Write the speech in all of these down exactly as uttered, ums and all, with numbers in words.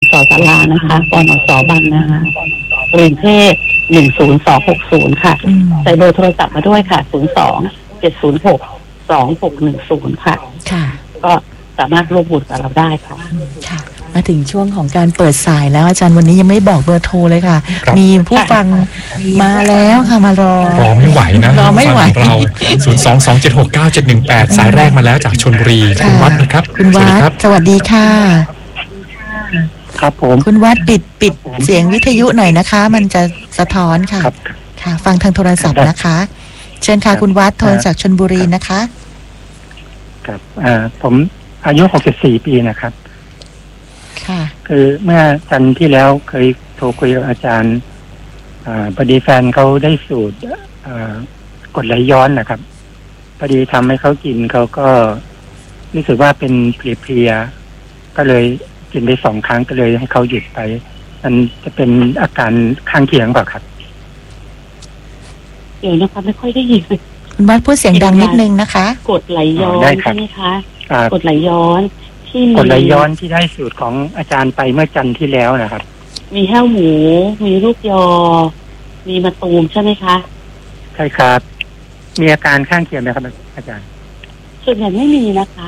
สศาลานะคะปนสบังนะคะกรุงเทพหนึ่งศูนย์สองหกศูนย์ค่ะใส่เบอร์โทรศัพท์มาด้วยค่ะศูนย์สองเจ็ดศูนย์หกสองหกหนึ่งศูนย์ค่ะค่ะก็สามารถร่วมบุญกับเราได้ค่ะค่ะมาถึงช่วงของการเปิดสายแล้วอาจารย์วันนี้ยังไม่บอกเบอร์โทรเลยค่ะมีผู้ฟังมาแล้วค่ะมารอรอไม่ไหวนะรอไม่ไหวเรา ศูนย์ สอง สอง เจ็ด หก เก้า เจ็ด หนึ่ง แปด สายแรกมาแล้วจากชลบุรีคุณวัดนะครับคุณวัดสวัสดีค่ะครับผมคุณวัดปิดปิดเสียงวิทยุหน่อยนะคะมันจะสะท้อนค่ะค่ะฟังทางโทรศัพท์นะคะเชิญค่ะคุณวัดโทรจากชลบุรีนะคะครับอ่าผมอายุหกสิบสี่ปีนะครับค่ะคือเมื่อจันทร์ที่แล้วเคยโทรคุยกับอาจารย์อ่าพอดีแฟนเขาได้สูตรอ่ากดไหลย้อนนะครับพอดีทำให้เขากินเขาก็รู้สึกว่าเป็นเพลียๆก็เลยกินไปสองครั้งก็เลยให้เขาหยุดไปมันจะเป็นอาการข้างเคียงเปล่าครับเดี๋ยวนะคะไม่ค่อยได้ยินคุณวัดพูดเสียงดังนิดนึงนะคะกดไหลย้อนใช่ไหมคะกดไหลย้อนที่กดไหลย้อนที่ได้สูตรของอาจารย์ไปเมื่อจันทร์ที่แล้วนะครับมีแห้วหมูมีลูกยอมีมะตูมใช่ไหมคะใช่ครับมีอาการข้างเคียงไหมครับอาจารย์ส่วนใหญ่ไม่มีนะคะ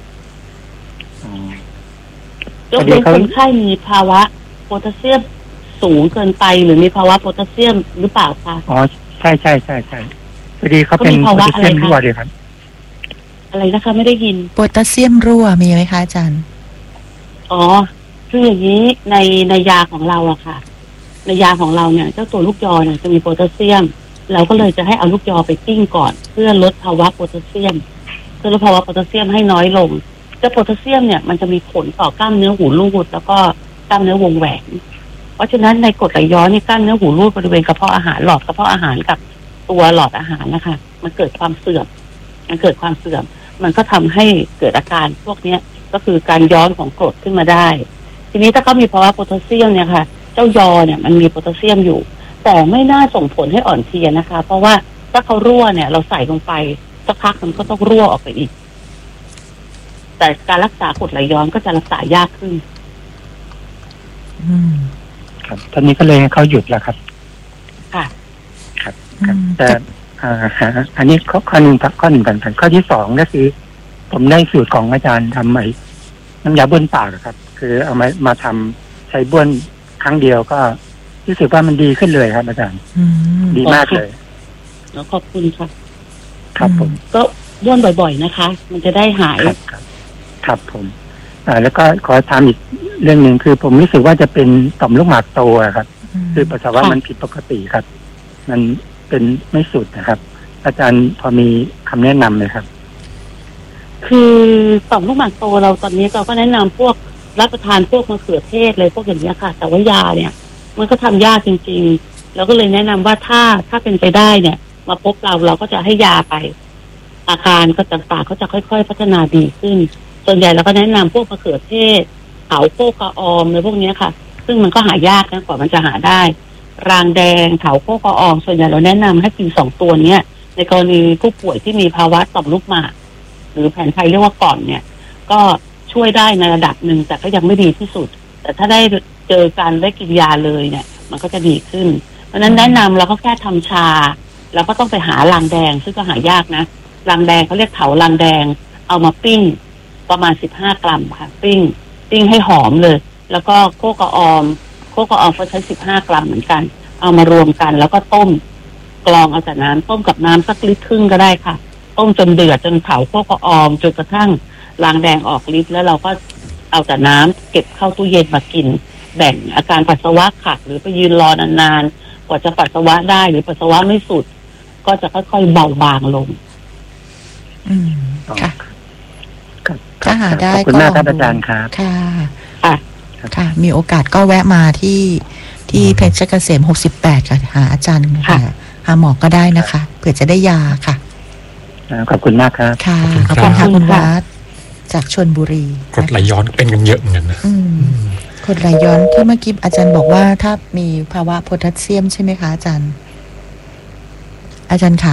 ยกเว้นคนไข้มีภาวะโพแทสเซียมสูงเกินไปหรือมีภาวะโพแทสเซียมหรือเปล่าคะอ๋อใช่ใช่ใช่ใช่พอดีเขาเป็นโพแทสเซียมรั่วเลยครับอะไรนะคะไม่ได้ยินโพแทสเซียมรั่วมีไหมคะอาจารย์อ๋อคืออย่างนี้ในในยาของเราอะค่ะในยาของเราเนี่ยเจ้าตัวลูกยอเนี่ยจะมีโพแทสเซียมเราก็เลยจะให้เอาลูกยอไปปิ้งก่อนเพื่อลดภาวะโพแทสเซียมเพื่อลดภาวะโพแทสเซียมให้น้อยลงเจ้าโพแทสเซียมเนี่ยมันจะมีผลต่อกล้ามเนื้อหูรูดแล้วก็กล้ามเนื้อวงแหวนเพราะฉะนั้นในกรดไหลย้อนนี่กล้ามเนื้อหูรูดบริเวณกระเพาะอาหารหลอดกระเพาะอาหารกับตัวหลอดอาหารนะคะมันเกิดความเสื่อมมันเกิดความเสื่อมมันก็ทำให้เกิดอาการพวกนี้ก็คือการย้อนของกรดขึ้นมาได้ทีนี้ถ้าเขามีภาวะโพแทสเซียมเนี่ยค่ะเจ้ายอเนี่ยมันมีโพแทสเซียมอยู่แต่ไม่น่าส่งผลให้อ่อนเพลียนะคะเพราะว่าถ้าเขารั่วเนี่ยเราใส่ลงไปสักพักมันก็ต้องรั่วออกไปอีกแต่การรักษากรดไหลย้อนก็จะรักษายากขึ้นอืมครับตอนนี้ก็เลยเขาหยุดแล้วครับค่ะครับครับแต่อ่าอันนี้ข้อข้อหนึ่งข้อหนึ่งผ่านข้อที่สองก็คือผมได้สูตรของอาจารย์ทำใหม่น้ำยาบ้วนปากครับคือเอามามาทำใช้บ้วนครั้งเดียวก็รู้สึกว่ามันดีขึ้นเลยครับอาจารย์ดีมากเลยแล้วขอบคุณครับครับผมก็บ้วนบ่อยๆนะคะมันจะได้หายครับครับผมอ่าแล้วก็ขอถามอีกเรื่องหนึ่งคือผมรู้สึกว่าจะเป็นต่อมลูกหมากโตครับคือปัสสาวะมันผิดปกติครับมันเป็นไม่สุดนะครับอาจารย์พอมีคำแนะนำไหมครับคือต่อมลูกหมากโตเราตอนนี้เราก็แนะนำพวกรับประทานพวกมะเขือเทศเลยพวกอย่างนี้ค่ะแต่ว่ายาเนี่ยมันก็ทำยากจริงๆเราก็เลยแนะนำว่าถ้าถ้าเป็นไปได้เนี่ยมาพบเราเราก็จะให้ยาไปอาการก็ต่างๆก็จะค่อยๆพัฒนาดีขึ้นส่วนใหญ่เราก็แนะนำพวกมะเขือเทศเถาโคกะออมในพวกนี้ค่ะซึ่งมันก็หายากนะกว่ามันจะหาได้รางแดงเถาโคกะออมส่วนใหญ่เราแนะนำให้กินสองตัวเนี้ยในกรณีผู้ป่วยที่มีภาวะต่อมลูกหมากหรือแผนไทยเรียกว่าก่อนเนี่ยก็ช่วยได้ในระดับหนึ่งแต่ก็ยังไม่ดีที่สุดแต่ถ้าได้เจอการได้กินยาเลยเนี่ยมันก็จะดีขึ้นเพราะนั้นแนะนำเราก็แค่ทำชาเราก็ต้องไปหารางแดงซึ่งก็หายากนะรางแดงเขาเรียกเถารางแดงเอามาปิ้งประมาณสิบห้ากรัมค่ะปิ้งปิ้งให้หอมเลยแล้วก็โคกะออมโคกะออมเขาใช้สิบห้ากรัมเหมือนกันเอามารวมกันแล้วก็ต้มกรองเอาแต่น้ำต้มกับน้ำสักลิตรครึ่งก็ได้ค่ะต้มจนเดือดจนเผาโคกะออมจนกระทั่งรางแดงออกฤทธิ์แล้วเราก็เอาแต่น้ำเก็บเข้าตู้เย็นมากินแบ่งอาการปัสสาวะขัดหรือไปยืนรอนานๆกว่าจะปัสสาวะได้หรือปัสสาวะไม่สุดก็จะค่อยๆเบาบางลงอืมค่ะถ้าหาได้ก็ขอบคุณมากครับอาจารย์ครับค่ะค่ะค่ะมีโอกาสก็แวะมาที่ที่เพชรเกษมหกสิบแปดค่ะหาอาจารย์ค่ะหาหมอก็ได้นะคะเผื่อจะได้ยาค่ะขอบคุณมากครับค่ะขอบคุณค่ะคุณวัดจากชลบุรีกรดไหลย้อนเป็นกันเยอะเหมือนกันนะกรดไหลย้อนที่เมื่อกี้อาจารย์บอกว่าถ้ามีภาวะโพแทสเซียมใช่ไหมคะอาจารย์อาจารย์ขา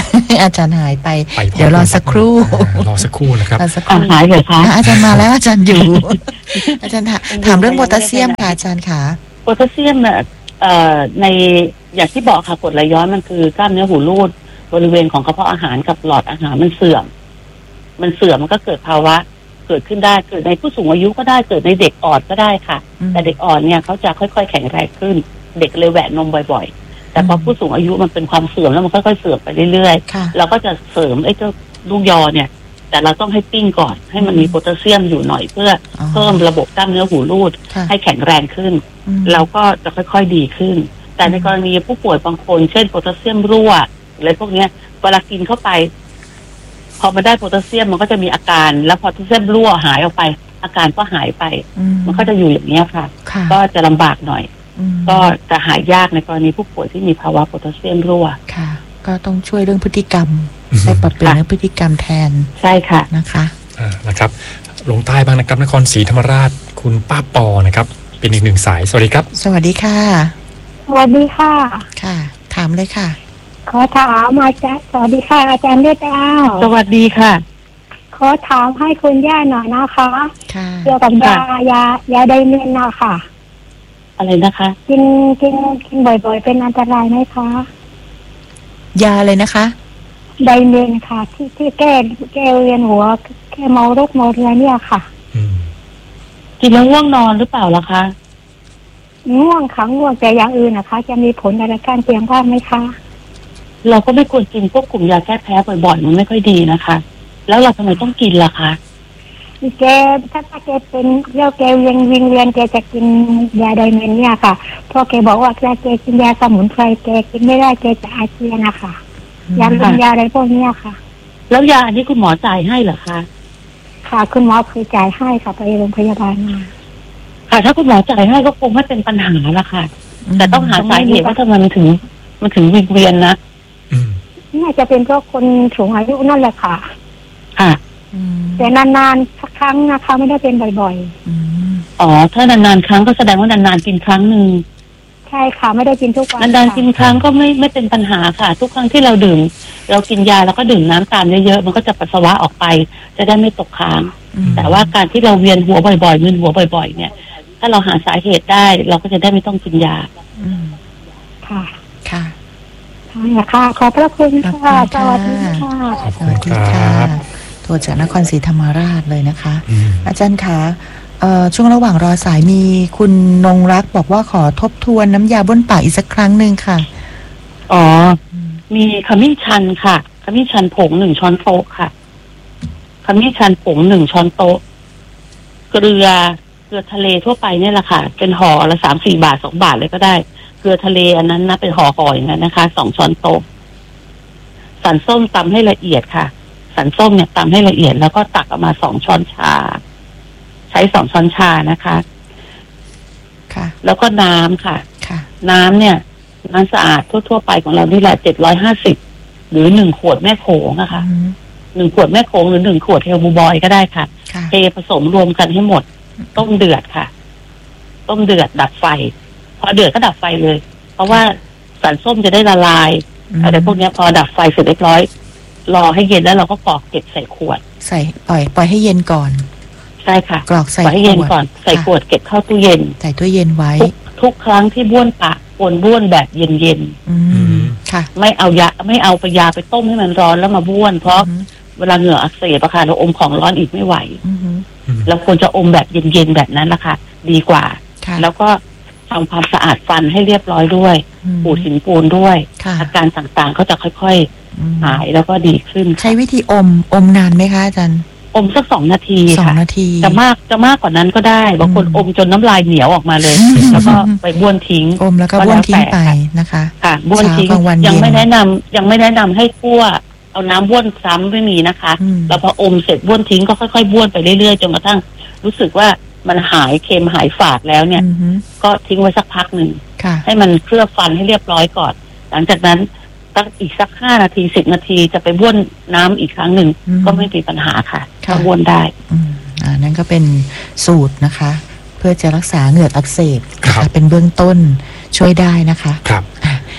อาจารย์หายไปไปพร้อมเดี๋ยวรอสักครู่อ่ารอสักครู่นะครับรอสักคอ่ารู่หายเลยคะอ่ะอาจารย์มาแล้วอาจารย์อยู่ อาจารย์ถาถามเรื่องโพแทสเซียมค่ะอาจารย์ค่ะโพแทสเซียมเนี่ยเอ่อในอย่างที่บอกค่ะกรดไหลย้อนมันคือกล้ามเนื้อหูรูดบริเวณของกระเพาะอาหารกับหลอดอาหารมันเสื่อม มันเสื่อมมันก็เกิดภาวะเกิดขึ้นได้เกิดในผู้สูงอายุก็ได้เกิดในเด็กอ่อนก็ได้ค่ะอืมแต่เด็กอ่อนเนี่ยเขาจะค่อยๆแข็งแรงขึ้น เด็กเลยแหวะนมบ่อยๆ แต่พอผู้สูงอายุมันเป็นความเสื่อมแล้วมันค่อยๆเสื่อมไปเรื่อยค่ะๆเราก็จะเสริมไอ้เจ้าลูกยอเนี่ย แต่เราต้องให้ปิ้งก่อนให้มันมีโพแทสเซียมอยู่หน่อยเพื่อออเพิ่มระบบกล้ามเนื้อหูรูดค่ะให้แข็งแรงขึ้นอืมเราก็จะค่อยๆดีขึ้น แต่ในกรณีผู้ป่วยบางคนเช่นโพแทสเซียมรั่วอะไรพวกเนี้ยเวลากินเข้าไป พอมันได้โพแทสเซียมมันก็จะมีอาการ แล้วพอโพแทสเซียมรั่วหายออกไป อาการก็หายไปอืมมันก็จะอยู่อย่างนี้ยค่ะค่ะก็จะลำบากหน่อยอืมก็จะหายยากในกรณีผู้ป่วยที่มีภาวะโพแทสเซียมรั่วค่ะ ก็ต้องช่วยเรื่องพฤติกรรมอืมไปปรับเปลี่ยนเรื่องพฤติกรรมแทนใช่ค่ะนะคะอ่านะครับลงใต้บ้างนะครับนครศรีธรรมราชคุณป้าปอนะครับเป็นอีกหนึ่งสายสวัสดีครับสวัสดีค่ะสวัสดีค่ะค่ะ ถามเลยค่ะขอถามอาจารย์สวัสดีค่ะอาจารย์เลือดดาวสวัสดีค่ะขอถามให้คุณย่าหน่อยนะคะค่ะเกี่ยวกับยายายาไดเมนนะคะอะไรนะคะกินกินกินบ่อยๆ เป็นอันตรายไหมคะยาเลยนะคะไดเมนค่ะ ที่ที่แก้แก้เวียนหัวแก้เมาโรคเมาเรื้อเนี่ยค่ะอืมกินแล้วง่วงนอนหรือเปล่าล่ะคะง่วงค่ะง่วงแต่อย่างอื่นนะคะ จะมีผลอะไรการเตียงบ้างไหมคะเราก็ไม่ควรกินพวกกลุ่มยาแก้แพ้บ่อยๆมันไม่ค่อยดีนะคะ แล้วเราทำไมต้องกินล่ะคะแกถ้าถ้าแกเป็นเรียกแกเวียนวิงเวียนแกจะกินยาไดเมนเนี่ยค่ะเพราะแกบอกว่าแกแกกินยาสมุนไพรแกกินไม่ได้แกจะอาเจียนนะคะยาลมยาอะไรพวกเนี้ยค่ะแล้วยาอันนี้คุณหมอจ่ายให้เหรอคะค่ะคุณหมอเคยจ่ายให้ค่ะไปโรงพยาบาลมาค่ะถ้าคุณหมอจ่ายให้ก็คงไม่เป็นปัญหาละค่ะ แต่ต้องหาสาเหตุว่าทำไมมันถึงมันถึงวิงเวียนนะอืมน่าจะเป็นเพราะคนสูงอายุนั่นแหละค่ะค่ะอืมแต่นานๆสักครั้งนะคะไม่ได้เป็นบ่อยอืมอ๋อถ้านานๆครั้งก็แสดงว่านานๆกินครั้งหนึ่งๆใช่ค่ะไม่ได้กินทุกวันนานๆค่ะกินครั้งก็ไม่ไม่เป็นปัญหาค่ะ ทุกครั้งที่เราดื่ม เรากินยาแล้วก็ดื่มน้ำตามเยอะๆมันก็จะปัสสาวะออกไป จะได้ไม่ตกค้างอืมแต่ว่าการที่เราเวียนหัวบ่อยๆมึนหัวบ่อยๆเนี่ย ถ้าเราหาสาเหตุได้ เราก็จะได้ไม่ต้องกินยาอืมค่ะค่ะค่ะค่ะขอบพระคุณขอบค่ะคุณสค่ะวัสดีค่ะขอบสคุวัณสดีครัค่ะบโทรจากนครศรีธรรมราชเลยนะคะอืมอาจารย์คะเอ่อช่วงระหว่างรอสายมีคุณนงรักบอกว่าขอทบทวนน้ำยาบ้วนปากอีกสักครั้งหนึ่งค่ะอ๋อ มีขมิ้นชันค่ะ ขมิ้นชันผงหนึ่งช้อนโต๊ะค่ะ ขมิ้นชันผงหนึ่งช้อนโต๊ะ เกลือ เกลือทะเลทั่วไปเนี่ยแหละค่ะ เป็นห่อละสามสี่บาทสองบาทเลยก็ได้ เกลือทะเลอันนั้นนะเป็นห่อห่ออย่างนั้นนะคะ สองช้อนโต๊ะ สันส้มตำให้ละเอียดค่ะ สันส้มเนี่ยตำให้ละเอียดแล้วก็ตักออกมาสองช้อนชา ใช้สองช้อนชานะคะค่ะแล้วก็น้ำค่ะค่ะน้ำเนี่ยน้ำสะอาดทั่วๆไปของเรานี่แหละเจ็ดร้อยห้าสิบหรือหนึ่งขวดแม่โขงนะคะอืมหนึ่งขวดแม่โขงหรือหนึ่งขวดเฮลบูบอยก็ได้ค่ะค่ะเทผสมรวมกันให้หมด ต้มเดือดค่ะ ต้มเดือดดับไฟ พอเดือดก็ดับไฟเลย เพราะว่าสันส้มจะได้ละลายอะไรพวกเนี้ยพอดับไฟเสร็จเรียบร้อย รอให้เย็นแล้วเราก็กรอกเก็บใส่ขวดใส่ปล่อยปล่อยให้เย็นก่อนใช่ค่ะกรอกใส่ปล่อยให้เย็นขวดก่อนใส่ค่ะขวดเก็บเข้าตู้เย็นใส่ตู้เย็นไว้ทุกทุกครั้งที่บ้วนปากควรบ้วนแบบเย็นอือืมมค่ะๆไม่เอายาไม่เอาไปยาไปต้มให้มันร้อนแล้วมาบ้วน เพราะอืมเวลาเหงื่ออักเสบอะค่ะเราอมของร้อนอีกไม่ไหวอืมอืมเราควรจะอมแบบเย็นๆแบบนั้นแหละค่ะ ดีกว่าค่ะแล้วก็ทำความสะอาดฟันให้เรียบร้อยด้วยอืมปูดหินปูนด้วยค่ะอาการต่างๆก็จะค่อยอืมๆหายแล้วก็ดีขึ้นใช้วิธีอมอมนานไหมคะอาจารย์อมสักสองนาทีสองค่ะนาทีจะมากจะมากกว่านั้นก็ได้บางคนอืมอมจนน้ำลายเหนียวออกมาเลยอืมแล้วก็ไปบ้วนทิ้งอมแล้วก็ก็บ้วนทิ้งแล้วแต่ไปนะคะค่ะบ้วนทิ้งเช้ากลางวันยังเย็นไม่แนะนำยังไม่แนะนำให้คั่วเอาน้ำบ้วนซ้ำไม่มีนะคะอืมแล้วพออมเสร็จบ้วนทิ้งก็ค่อยๆบ้วนไปเรื่อยๆจนกระทั่งรู้สึกว่ามันหายเค็มหายฝาดแล้วเนี่ยอือฮึก็ทิ้งไว้สักพักหนึ่งค่ะให้มันเคลือบฟันให้เรียบร้อยก่อน หลังจากนั้นสักอีกสักห้านาทีสิบนาทีจะไปบ้วนน้ำอีกครั้งหนึ่งอืมก็ไม่มีปัญหาค่ะค่ะก็บ้วนได้อืมอ่านั่นก็เป็นสูตรนะคะ เพื่อจะรักษาเหงือกอักเสบนะครัคะบเป็นเบื้องต้นช่วยได้นะคะครับอ่ะ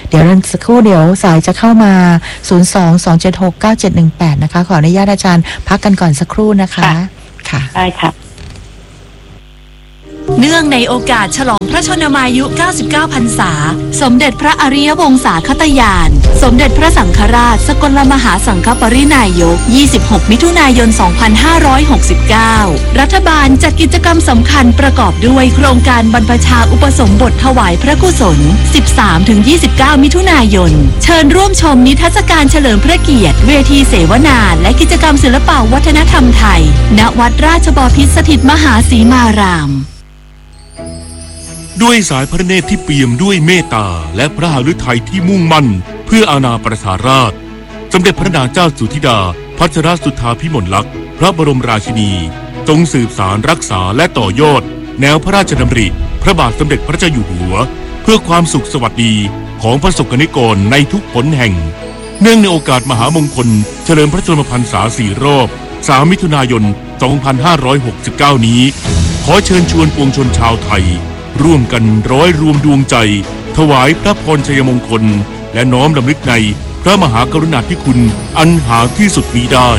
เดี๋ยวสักครู่เดี๋ยวสายจะเข้ามาศูนย์ สอง สอง เจ็ด หก เก้า เจ็ด หนึ่ง แปดนะคะขออนุญาตอาจารย์พักกันก่อนสักครู่นะคะค่ะได้ค่ะเนื่องในโอกาสฉลองพระชนมายุเก้าสิบเก้าพรรษาสมเด็จพระอริยวงศาคตญาณสมเด็จพระสังฆราชสกลมหาสังฆปรินายกยี่สิบหกมิถุนายนสองพันห้าร้อยหกสิบเก้ารัฐบาลจัดกิจกรรมสำคัญประกอบด้วยโครงการบรรพชาอุปสมบทถวายพระกุศล สิบสามถึงยี่สิบเก้า มิถุนายนเชิญร่วมชมนิทรรศการเฉลิมพระเกียรติเวทีเสวนาและกิจกรรมศิลปวัฒนธรรมไทยณวัดราชบพิตรสถิตมหาสีมารามด้วยสายพระเนตรที่เปี่ยมด้วยเมตตาและพระหฤทัยที่มุ่งมั่นเพื่ออาณาประชาราษฎร์สมเด็จพระนางเจ้าสุธิดาพัชรสุทธาภิมลลักษณ์พระบรมราชินีทรงสืบสารรักษาและต่อยอดแนวพระราชดำริพระบาทสมเด็จพระเจ้าอยู่หัวเพื่อความสุขสวัสดีของพระสงฆ์นิกรในทุกหนแห่งเนื่องในโอกาสมหามงคลเฉลิมพระชนมพรรษาสี่รอบสามมิถุนายนสองพันห้าร้อยหกสิบเก้านี้ขอเชิญชวนปวงชนชาวไทยร่วมกันร้อยรวมดวงใจถวายพระพรชัยมงคลและน้อมรำลึกในพระมหากรุณาธิคุณอันหาที่สุดมิได้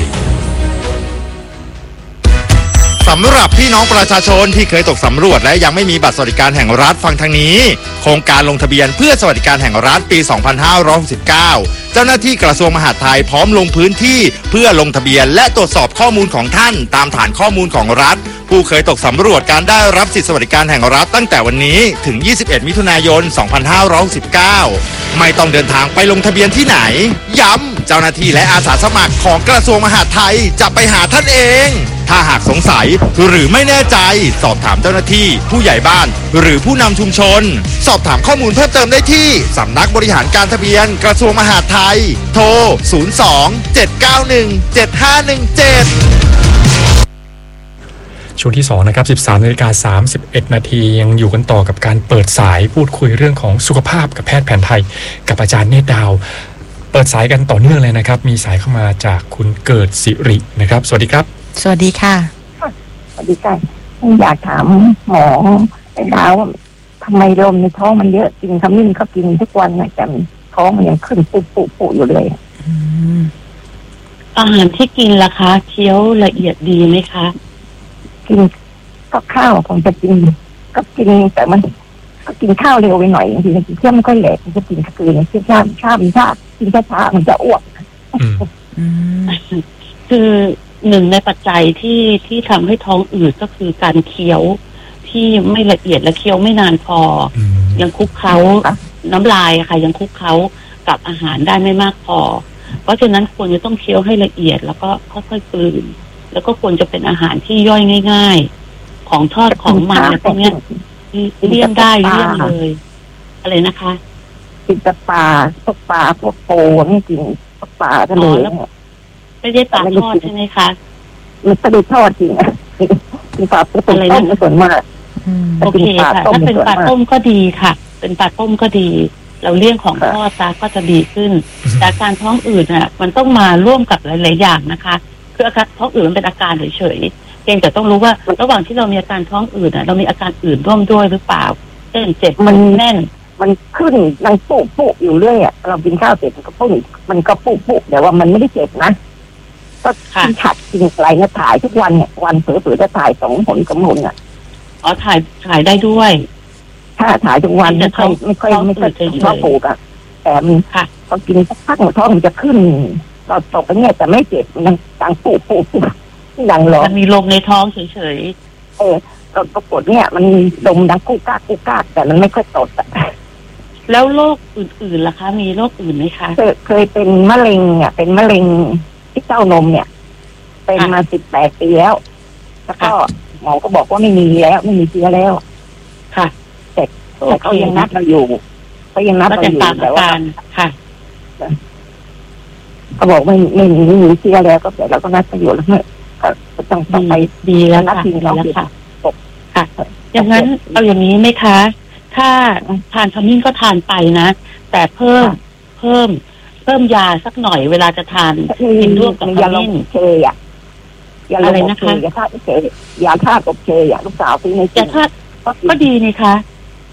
สำหรับพี่น้องประชาชนที่เคยตกสำรวจและยังไม่มีบัตรสวัสดิการแห่งรัฐฟังทางนี้โครงการลงทะเบียนเพื่อสวัสดิการแห่งรัฐปี สองพันห้าร้อยหกสิบเก้า เจ้าหน้าที่กระทรวงมหาดไทยพร้อมลงพื้นที่เพื่อลงทะเบียนและตรวจสอบข้อมูลของท่านตามฐานข้อมูลของรัฐผู้เคยตกสำรวจการได้รับสิทธิสวัสดิการแห่งรัฐตั้งแต่วันนี้ถึงยี่สิบเอ็ดมิถุนายนสองพันห้าร้อยหกสิบเก้าไม่ต้องเดินทางไปลงทะเบียนที่ไหนย้ำเจ้าหน้าที่และอาสาสมัครของกระทรวงมหาดไทยจะไปหาท่านเองถ้าหากสงสัยหรือไม่แน่ใจสอบถามเจ้าหน้าที่ผู้ใหญ่บ้านหรือผู้นำชุมชนสอบถามข้อมูลเพิ่มเติมได้ที่สำนักบริหารการทะเบียนกระทรวงมหาดไทยโทรศูนย์ สอง เจ็ด เก้า หนึ่ง เจ็ด ห้า หนึ่ง เจ็ดช่วงที่สองนะครับ สิบสามนาฬิกาสามสิบเอ็ด นาทียังอยู่กันต่อกับการเปิดสายพูดคุยเรื่องของสุขภาพกับแพทย์แผนไทยกับอาจารย์เนตรดาวเปิดสายกันต่อเนื่องเลยนะครับมีสายเข้ามาจากคุณเกิดสิรินะครับสวัสดีครับสวัสดีค่ะสวัสดีค่ะอยากถามหมอไอ้ดาวว่าทำไมลมในท้องมันเยอะจริงทำนิ่งก็กินทุกวันนะแต่ท้องมันยังขึ้นปุบปุบปุบอยู่เลยอาหารที่กินล่ะคะเคี้ยวละเอียดดีไหมคะกินก็ข้าวผมจะกินก็กินแต่มันก็กินข้าวเร็วไปหน่อยบางทีกินเที่ยงมันก็แหลกมันจะกินคืนกินชาชาบินชากินช้าๆมันจะอ้วกคือหนึ่งในปัจจัยที่ที่ทำให้ท้องอืดก็คือการเคี้ยวที่ไม่ละเอียดและเคี้ยวไม่นานพอยังคลุกเคล้าน้ำลายค่ะยังคลุกเคล้ากับอาหารได้ไม่มากพอเพราะฉะนั้นควรจะต้องเคี้ยวให้ละเอียดแล้วก็ค่อยๆกลืนแล้วก็ควรจะเป็นอาหารที่ย่อยง่ายๆของทอดของมันอะไรพวกนี้เลี่ยงได้เลี่ยงเลยอะไรนะคะกินแต่ปลาพวกปลาพวกโปนี่กินพวกปลาทะเลไม่ได้ปลาทอดใช่ไหมคะมันปลาทอดจริงกินปลาต้มอะไรนั่นส่วนมากโอเคค่ะถ้าเป็นปลาต้มก็ดีค่ะเป็นปลาต้มก็ดีเราเลี่ยงของทอดซะก็จะดีขึ้นแต่การท้องอืดน่ะมันต้องมาร่วมกับหลายๆอย่างนะคะคืออาการท้องอืดมันเป็นอาการเฉยๆเพียงแต่ต้องรู้ว่าระหว่างที่เรามีอาการท้องอืดน่ะเรามีอาการอื่นร่วมด้วยหรือเปล่าเช่นเจ็บมันแน่นมันขึ้นมันปุ๊บปุ๊บอยู่เรื่อยอ่ะเรากินข้าวเสร็จมันก็ปุ๊บมันก็ปุ๊บปุ๊บแต่ว่ามันไม่ได้เจ็บนะก็กินฉัดกินอะไรเนี่ยถ่ายทุกวันเนี่ยวันเผลอๆจะถ่ายสองผลกับผลอ่ะอ๋อถ่ายถ่ายได้ด้วยถ้าถ่ายทุกวันไม่ค่อยไม่ค่อยไม่ค่อยท้องผูกอ่ะแต่มันพอกินสักพักหนึ่งท้องมันจะขึ้นเราตกไปเนี่ยแต่ไม่เจ็บมันดังปุ๊บปุ๊บดังหรอมันมีลมในท้องเฉยๆเออเราปรากฏเนี่ยมันลมดังกุกกากกุกกากแต่มันไม่ค่อยตดอ่ะแล้วโรคอื่นๆล่ะคะมีโรคอื่นไหมคะเคยเคยเป็นมะเร็งอ่ะเป็นมะเร็งที่เต้านมเนี่ยเป็นมาสิบแปดปีแล้วแล้วก็หมอก็บอกว่าไม่มีแล้วไม่มีเชื้อแล้วค่ะแต่แต่เขายังนัดเราอยู่เขายังนัดเราอยู่แต่ว่าค่ะเขาบอกไม่ไม่มีไม่มีเชื้อแล้วก็แต่เราก็นัดไปอยู่แล้วก็ต้องต้องไปดีแล้วค่ะดีแล้วค่ะค่ะอย่างนั้นเอาอย่างนี้ไหมคะถ้าทานขมิ้นก็ทานไปนะแต่เพิ่มเพิ่มเพิ่มยาสักหน่อยเวลาจะทานกินร่วมกับขมิ้นเชยอ่ะยาอะไรนะคะยาธาตุเชยยาธาตุอบเชยอ่ะลูกสาวซื้อในยาธาตุก็ดีนี่คะ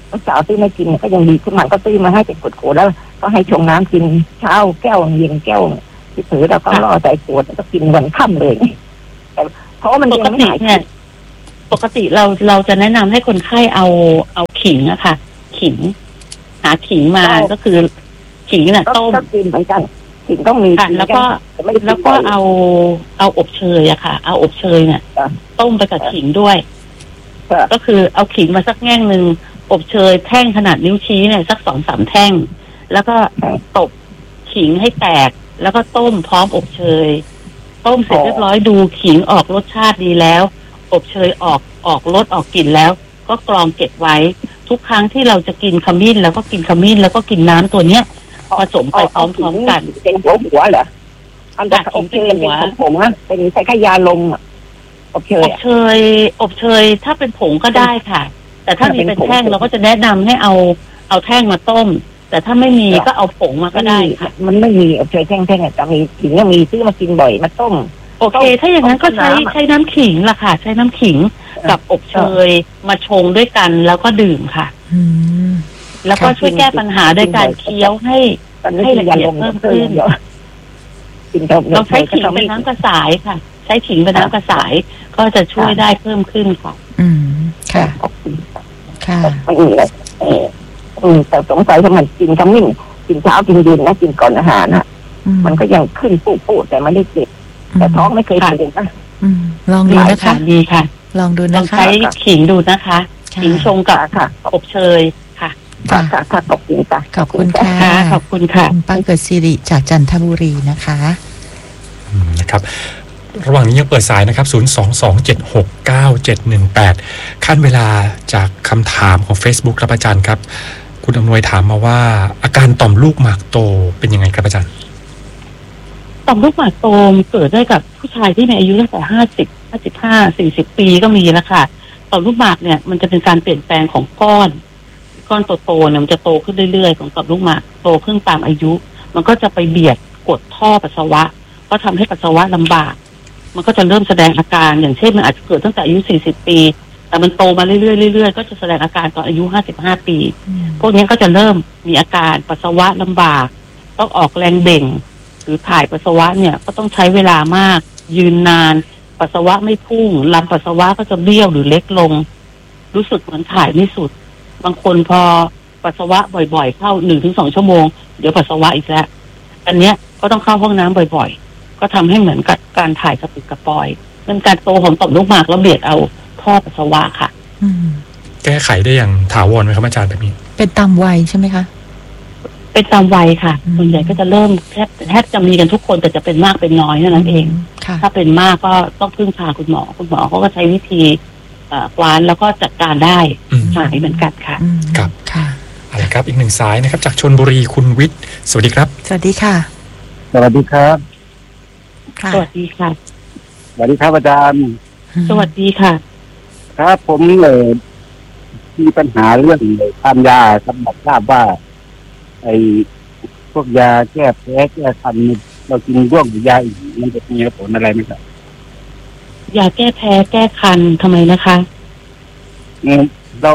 ลูกสาวซื้อมากินก็ยังดีขึ้นมาก็ซื้อมาให้เป็นขวดๆแล้วก็ให้ชงน้ำกินเช้าแก้วเย็นแก้วที่ถือเราก็ล่อใส่ขวดแล้วก็กินวันค่ำเลยแต่เพราะมันปยังกไม่ติหายเนี่ยปกติเราเราจะแนะนำให้คนไข้เอาเอาขิงอะค่ะ ขิง หาขิงมาก็คือขิงน่ะต้มก็กินเหมือนกันขิงต้องมีค่ะแล้วก็แล้วก็เอาเอาอบเชยอะค่ะ เอาอบเชยเนี่ยต้มไปกับขิงด้วย ก็คือเอาขิงมาสักแง่งหนึ่งอบเชยแท่งขนาดนิ้วชี้เนี่ยสักสองสามแท่งแล้วก็ตบขิงให้แตกแล้วก็ต้มพร้อมอบเชยต้มเสร็จเรียบร้อยดูขิงออกรสชาติดีแล้วอบเชยออกออกรสออกกลิ่นแล้วก็กรองเก็บไว้ทุกครั้งที่เราจะกินขมิ้นแล้วก็กินขมิ้นแล้วก็กินน้ำตัวเนี้ยผสมไปพร้อมๆกันเป็นหัวหัวเหรออันจะอบเชยเป็นผงๆนะเป็นใส่ขยาลงอบเชยอบเชยอบเชยถ้าเป็นผงก็ได้ค่ะแต่ถ้ามีเป็นแท่งเราก็จะแนะนำให้เอาเอาแท่งมาต้มแต่ถ้าไม่มีก็เอาผงมาก็ได้ค่ะมันไม่มีอบเชยแท่งๆแต่มีขิงก็มีซื้อมากินบ่อยมาต้มโอเคถ้าอย่างนั้นก็ใช้ใช้น้ำขิงล่ะค่ะใช้น้ำขิงกับอบเชยมาชงด้วยกันแล้วก็ดื่มค่ะแล้วก็ช่วยแก้ปัญหาโดยการเคี้ยวให้ให้ละเอียดเพิ่มขึ้นเราใช้ขิงเป็นน้ำกระสายค่ะใช้ขิงเป็นน้ำกระสายก็จะช่วยได้เพิ่มขึ้นค่ะอืมค่ะค่ะไม่มีเลยเอออืมแต่สงสัยว่ามันกินขมิ้นกินเช้ากินเย็นนะกินก่อนอาหารนะมันก็ยังขึ้นปูดๆแต่ไม่ได้เจ็บแต่ท้องไม่เคยเป็นนะลองดูนะคะดีค่ะลองดูนะคะลองใช้ขิงดูนะคะขิงชงกับอบเชยค่ะค่ะค่ะขอบคุณค่ะขอบคุณค่ะขอบคุณค่ะป้าเกิดสิริจากจันทบุรีนะคะนะครับระหว่างนี้ยังเปิดสายนะครับศูนย์ สอง สอง เจ็ด หก เก้า เจ็ด หนึ่ง แปดขั้นเวลาจากคำถามของ Facebook ครับอาจารย์ครับคุณอำนวยถามมาว่าอาการต่อมลูกหมากโตเป็นยังไงครับอาจารย์ต่อมลูกหมากโตเกิดได้กับผู้ชายที่มีอายุตั้งแต่ห้าสิบ ห้าสิบห้า สี่สิบปีก็มีแล้วค่ะต่อมลูกหมากเนี่ยมันจะเป็นการเปลี่ยนแปลงของก้อนก้อนโตๆเนี่ยมันจะโตขึ้นเรื่อยๆของต่อมลูกหมากโตขึ้นตามอายุมันก็จะไปเบียดกดท่อปัสสาวะก็ทำให้ปัสสาวะลำบากมันก็จะเริ่มแสดงอาการอย่างเช่นมันอาจจะเกิดตั้งแต่อายุสี่สิบปีแต่มันโตมาเรื่อยๆเรื่อยๆก็จะแสดงอาการตอนอายุห้าสิบห้าปีพวกนี้ก็จะเริ่มมีอาการปัสสาวะลำบากต้องออกแรงเบ่งหรือถ่ายปัสสาวะเนี่ยก็ต้องใช้เวลามากยืนนานปัสสาวะไม่พุ่งลำปัสสาวะก็จะเบี้ยวหรือเล็กลงรู้สึกเหมือนถ่ายไม่สุดบางคนพอปัสสาวะบ่อยๆเข้าหนึ่งถึงสองชั่วโมงเดี๋ยวปัสสาวะอีกแล้วอันเนี้ยก็ต้องเข้าห้องน้ำบ่อยๆก็ทำให้เหมือนกับการถ่ายกระปิดกระปอยเป็นการโตของต่อมลูกหมากแล้วเบียดเอาท่อปัสสาวะค่ะแก้ไขได้อย่างถาวรไหมครับอาจารย์แบบนี้เป็นตามวัยใช่ไหมคะเป็นตามวัยค่ะส่วนใหญ่ก็จะเริ่มแทบแทบจะมีกันทุกคนแต่จะเป็นมากเป็นน้อยเท่านั้นเองถ้าเป็นมากก็ต้องพึ่งพาคุณหมอคุณหมอเขาก็ใช้วิธีกวานแล้วก็จัดการได้หายเหมือนกันค่ะครับค่ะอะไรครับอีกหนึ่งสายนะครับจากชลบุรีคุณวิทย์สวัสดีครับสวัสดีค่ะสวัสดีครับสวัสดีค่ะสวัสดีครับอาจารย์สวัสดีค่ะครับผมเลยมีปัญหาเรื่องทานยาครับบอกทราบว่าไอ้พวกยาแก้แพ้แก้คันเรากินร่วมกับยาอีกมันจะมีผลอะไรไหมครับยาแก้แพ้แก้คันทำไมนะคะเรา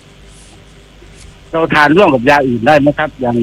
เราทานร่วมกับยาอื่นได้ไหมครับอย่าง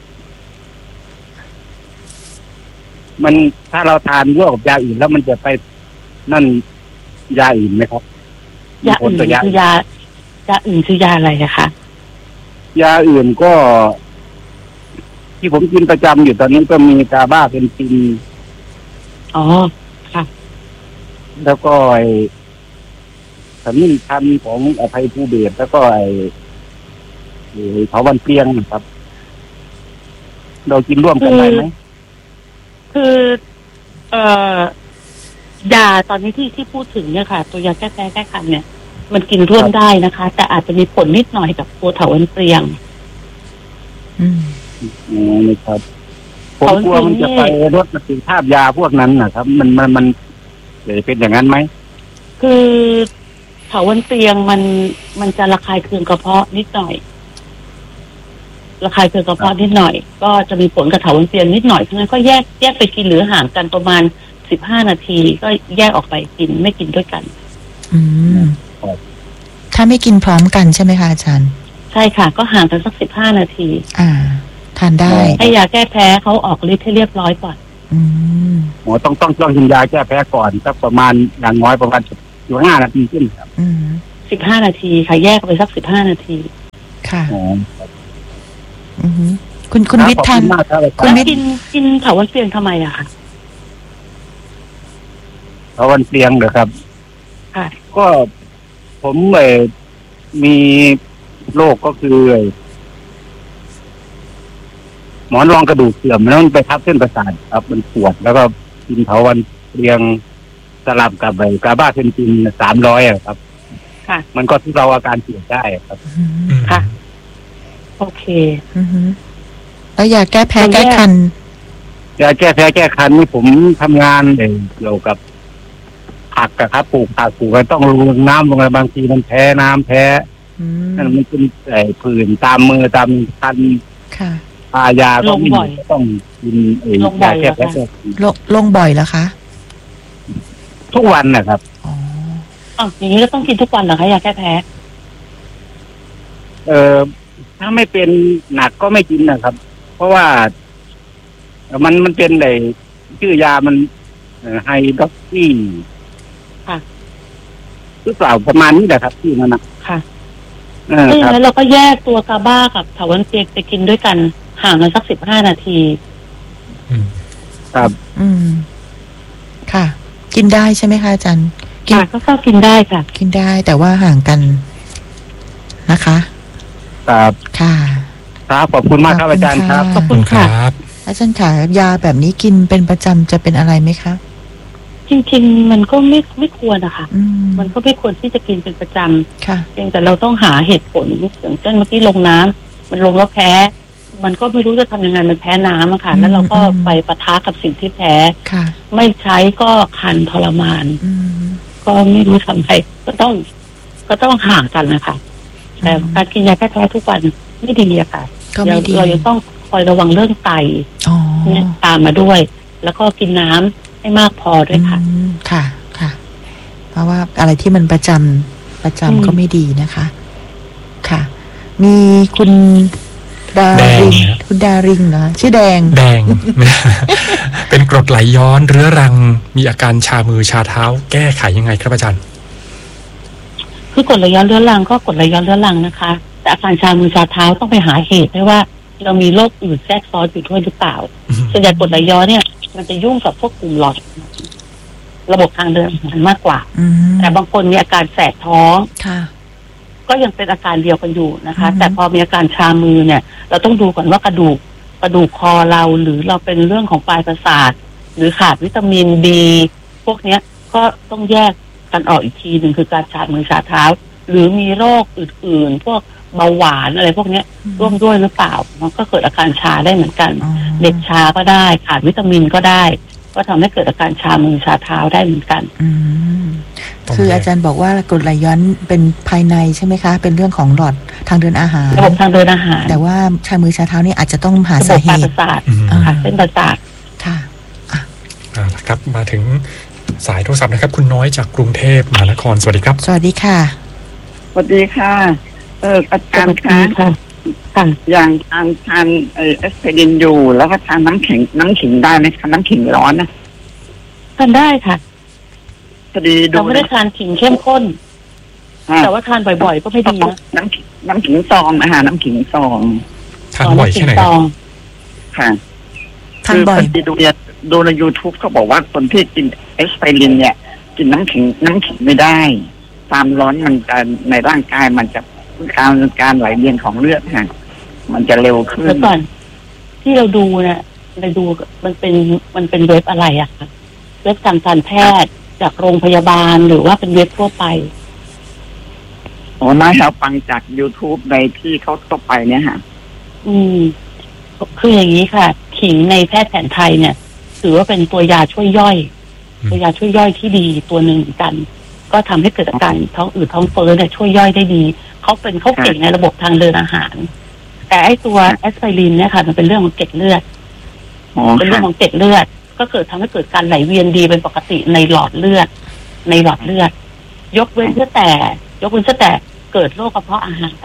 มันถ้าเราทานร่วมกับยาอื่นแล้วมันจะไปนั่นยาอื่นไหมครับยาอื่นคือยายาอื่นคือยาอะไรนะคะยาอื่นก็ที่ผมกินประจำอยู่ตอนนี้ก็มีกาบ้าเป็นซินอ๋อค่ะแล้วก็ไอ้ขมิ้นชันของอภัยภูเบศแล้วก็ไอ้เถาวัลย์เปลียงนะครับ เรากินร่วมกันได้ไหมคือเอ่อยาตอนนี้ที่ที่พูดถึงเนี่ยค่ะตัวยาแก้แพ้แก้คันเนี่ยมันกินร่วมได้นะคะแต่อาจจะมีผลนิดหน่อยกับตัวเถาวัลย์เปลียงอืมอ๋อนะครับผมกลัวมันจะไปลดประสิทธิภาพยาพวกนั้นนะครับมันมันมันจะเป็นอย่างนั้นไหมคือเถาวัลย์เปลียงมันมันจะระคายเคืองกระเพาะนิดหน่อยระคายเคืองกระเพาะนิดหน่อยก็จะมีผลกับเถาวัลย์เปลียงนิดหน่อยเพราะงั้นก็แยกแยกไปกินหรือห่างกันประมาณสิบห้านาทีก็แยกออกไปกินไม่กินด้วยกันอืมถ้าไม่กินพร้อมกันใช่ไหมคะอาจารย์ใช่ค่ะก็ห่างกันสักสิบห้านาทีอ่าทานได้ให้ยาแก้แพ้เขาออกฤทธิ์ให้เรียบร้อยก่อนอืมหมอต้องต้องต้องกินยาแก้แพ้ก่อนสักประมาณอย่างน้อยประมาณสิบห้านาทีขึ้นครับอืมสิบห้านาทีค่ะแยกไปสักสิบห้านาทีค่ะอือคุณคุณวิทย์ทานคุณวิทย์กินกินเถาวัลย์เปลียงทำไมอะคะเถาวัลย์เปลียงเหรอครับค่ะก็ผมเออมีโรคก็คือหมอนรองกระดูกเสื่อมมันไปทับเส้นประสาทครับมันปวดแล้วก็กินเถาวัลย์เปลียงสลับกับใบกาบาเพนจินสามร้อยอะครับค่ะมันก็ที่เราอาการเสียได้ครับค่ะโอเคอือฮึแล้วยาแก้แพ้แก้คันยาแก้แพ้แก้คันนี่ผมทำงานเกี่ยวกับผักอะครับปลูกผักปลูกก็ต้องลงน้ำลงไปบางทีมันแพ้น้ำแพ้นั่นมันเป็นไอ้ผื่นตามมือตามคันค่ะทายาก็ไม่ต้องกินไอ้ยาแก้แพ้ลงลงบ่อยแล้วคะทุกวันนะครับอ๋ออ๋ออย่างนี้ก็ต้องกินทุกวันเหรอคะยาแก้แพ้เออถ้าไม่เป็นหนักก็ไม่กินนะครับเพราะว่ามันมันเป็นไอ้ชื่อยามันไฮดรอกซี่ค่ะหรือเปล่าประมาณนี้แหละครับที่นั่นนะค่ะเออแล้วเราก็แยกตัวกาบ้ากับเถาวัลย์เปลียงไปกินด้วยกันห่างกันสักสิบห้านาทีครับอืมค่ะกินได้ใช่ไหมคะอาจารย์กินก็เข้ากินได้ค่ะกินได้แต่ว่าห่างกันนะคะครับค่ะครับขอบคุณมากครับอาจารย์ครับขอบคุณค่ะอาจารย์ขายาแบบนี้กินเป็นประจำจะเป็นอะไรไหมคะจริงๆมันก็ไม่ไม่ควรนะคะมันก็ไม่ควรที่จะกินเป็นประจำค่ะเพียงแต่เราต้องหาเหตุผลอย่างเช่นเมื่อกี้ลงน้ำมันลงแล้วแพ้มันก็ไม่รู้จะทำยังไงมันแพ้น้ำอะค่ะแล้วเราก็ไปปะทะกับสิ่งที่แพ้ไม่ใช้ก็คันทรมานก็ไม่รู้ทำไงก็ต้องก็ต้องห่างกันนะคะแต่การกินยาแก้แพ้ทุกวันไม่ดีอะค่ะเราเรายังต้องคอยระวังเรื่องไตเนี่ยตามมาด้วยแล้วก็กินน้ำให้มากพอด้วยค่ะค่ะค่ะเพราะว่าอะไรที่มันประจำประจำก็ไม่ดีนะคะค่ะมีคุณดาริงคุณดาริงเหรอชื่อแดงแดง เป็นกรดไหลย้อนเรื้อรังมีอาการชามือชาเท้าแก้ไขยังไงครับอาจารย์คือกรดไหลย้อนเรื้อรังก็กรดไหลย้อนเรื้อรังนะคะแต่อาการชามือชาเท้าต้องไปหาเหตุด้วยว่าเรามีโรคอื่นแทรกซ้อนอยู่ด้วยหรือเปล่าส่วนใหญ่กรดไหลย้อนเนี่ยมันจะยุ่งกับพวกกลุ่มหลอดระบบทางเดินอาหารมากกว่าแต่บางคนมีอาการแสบท้องก็ยังเป็นอาการเดียวกันอยู่นะคะแต่พอมีอาการชามือเนี่ยเราต้องดูก่อนว่ากระดูกกระดูกคอเราหรือเราเป็นเรื่องของปลายประสาทหรือขาดวิตามินดีพวกเนี้ยก็ต้องแยกกันออกอีกทีหนึ่งคือการชามือชาเท้าหรือมีโรคอื่นๆพวกเบาหวานอะไรพวกนี้ร่วมด้วยหรือเปล่ามันก็เกิดอาการชาได้เหมือนกันเด็กชาก็ได้ขาดวิตามินก็ได้ก็ทำให้เกิดอาการชามือชาเท้าได้เหมือนกันคืออาจารย์บอกว่ากรดไหลย้อนเป็นภายในใช่ไหมคะเป็นเรื่องของหลอดทางเดินอาหารระบบทางเดินอาหารแต่ว่าชามือชาเท้านี่อาจจะต้องหาสาเหตุระบบประสาทค่ะเส้นประสาทค่ะอ่าครับมาถึงสายโทรศัพท์นะครับคุณน้อยจากกรุงเทพมหานครสวัสดีครับสวัสดีค่ะสวัสดีค่ะเอออาจารย์คะอย่างทานทานเออเอสไพรินอยู่แล้วก็ทานน้ำแข็งน้ำขิงได้ไหมคะน้ำขิงร้อนนะทานได้ค่ะพอดีเราไม่ได้ทานขิงเข้มข้นแต่ว่าทานบ่อยๆก็ไม่ดีนะน้ำขิงน้ำขิงซองนะคะน้ำขิงซองทานบ่อยแค่ไหนค่ะทานบ่อยดูเนี่ยดูใน YouTube เขาบอกว่าคนที่กินเอสไพรินเนี่ยกินน้ำขิงน้ำขิงไม่ได้ความร้อนมันจะในร่างกายมันจะการการไหลเวียนของเลือดฮะมันจะเร็วขึ้นแล้วก่อนที่เราดูเนี่ยเราดูมันเป็นมันเป็นเว็บอะไรอะคะเว็บทางการแพทย์จากโรงพยาบาลหรือว่าเป็นเว็บทั่วไปอ๋อไม่ครับฟังจาก YouTube ในที่เขาทั่วไปเนี่ยฮะอืมคืออย่างนี้ค่ะขิงในแพทย์แผนไทยเนี่ยถือว่าเป็นตัวยาช่วยย่อยตัวยาช่วยย่อยที่ดีตัวหนึ่งเหมือนกันก็ทำให้เกิดอาการท้องอืดท้องเฟ้อเนี่ยช่วยย่อยได้ดีเขาเป็นเขาเก่งในระบบทางเดินอาหารแต่ไอ้ตัวแอสไพรินเนี่ยค่ะมันเป็นเรื่องของเกล็ดเลือดเป็นเรื่องของเกล็ดเลือดก็เกิดทำให้เกิดการไหลเวียนดีเป็นปกติในหลอดเลือดในหลอดเลือดยกเว้นแต่ยกเว้นแต่เกิดโรคกระเพาะอาหาร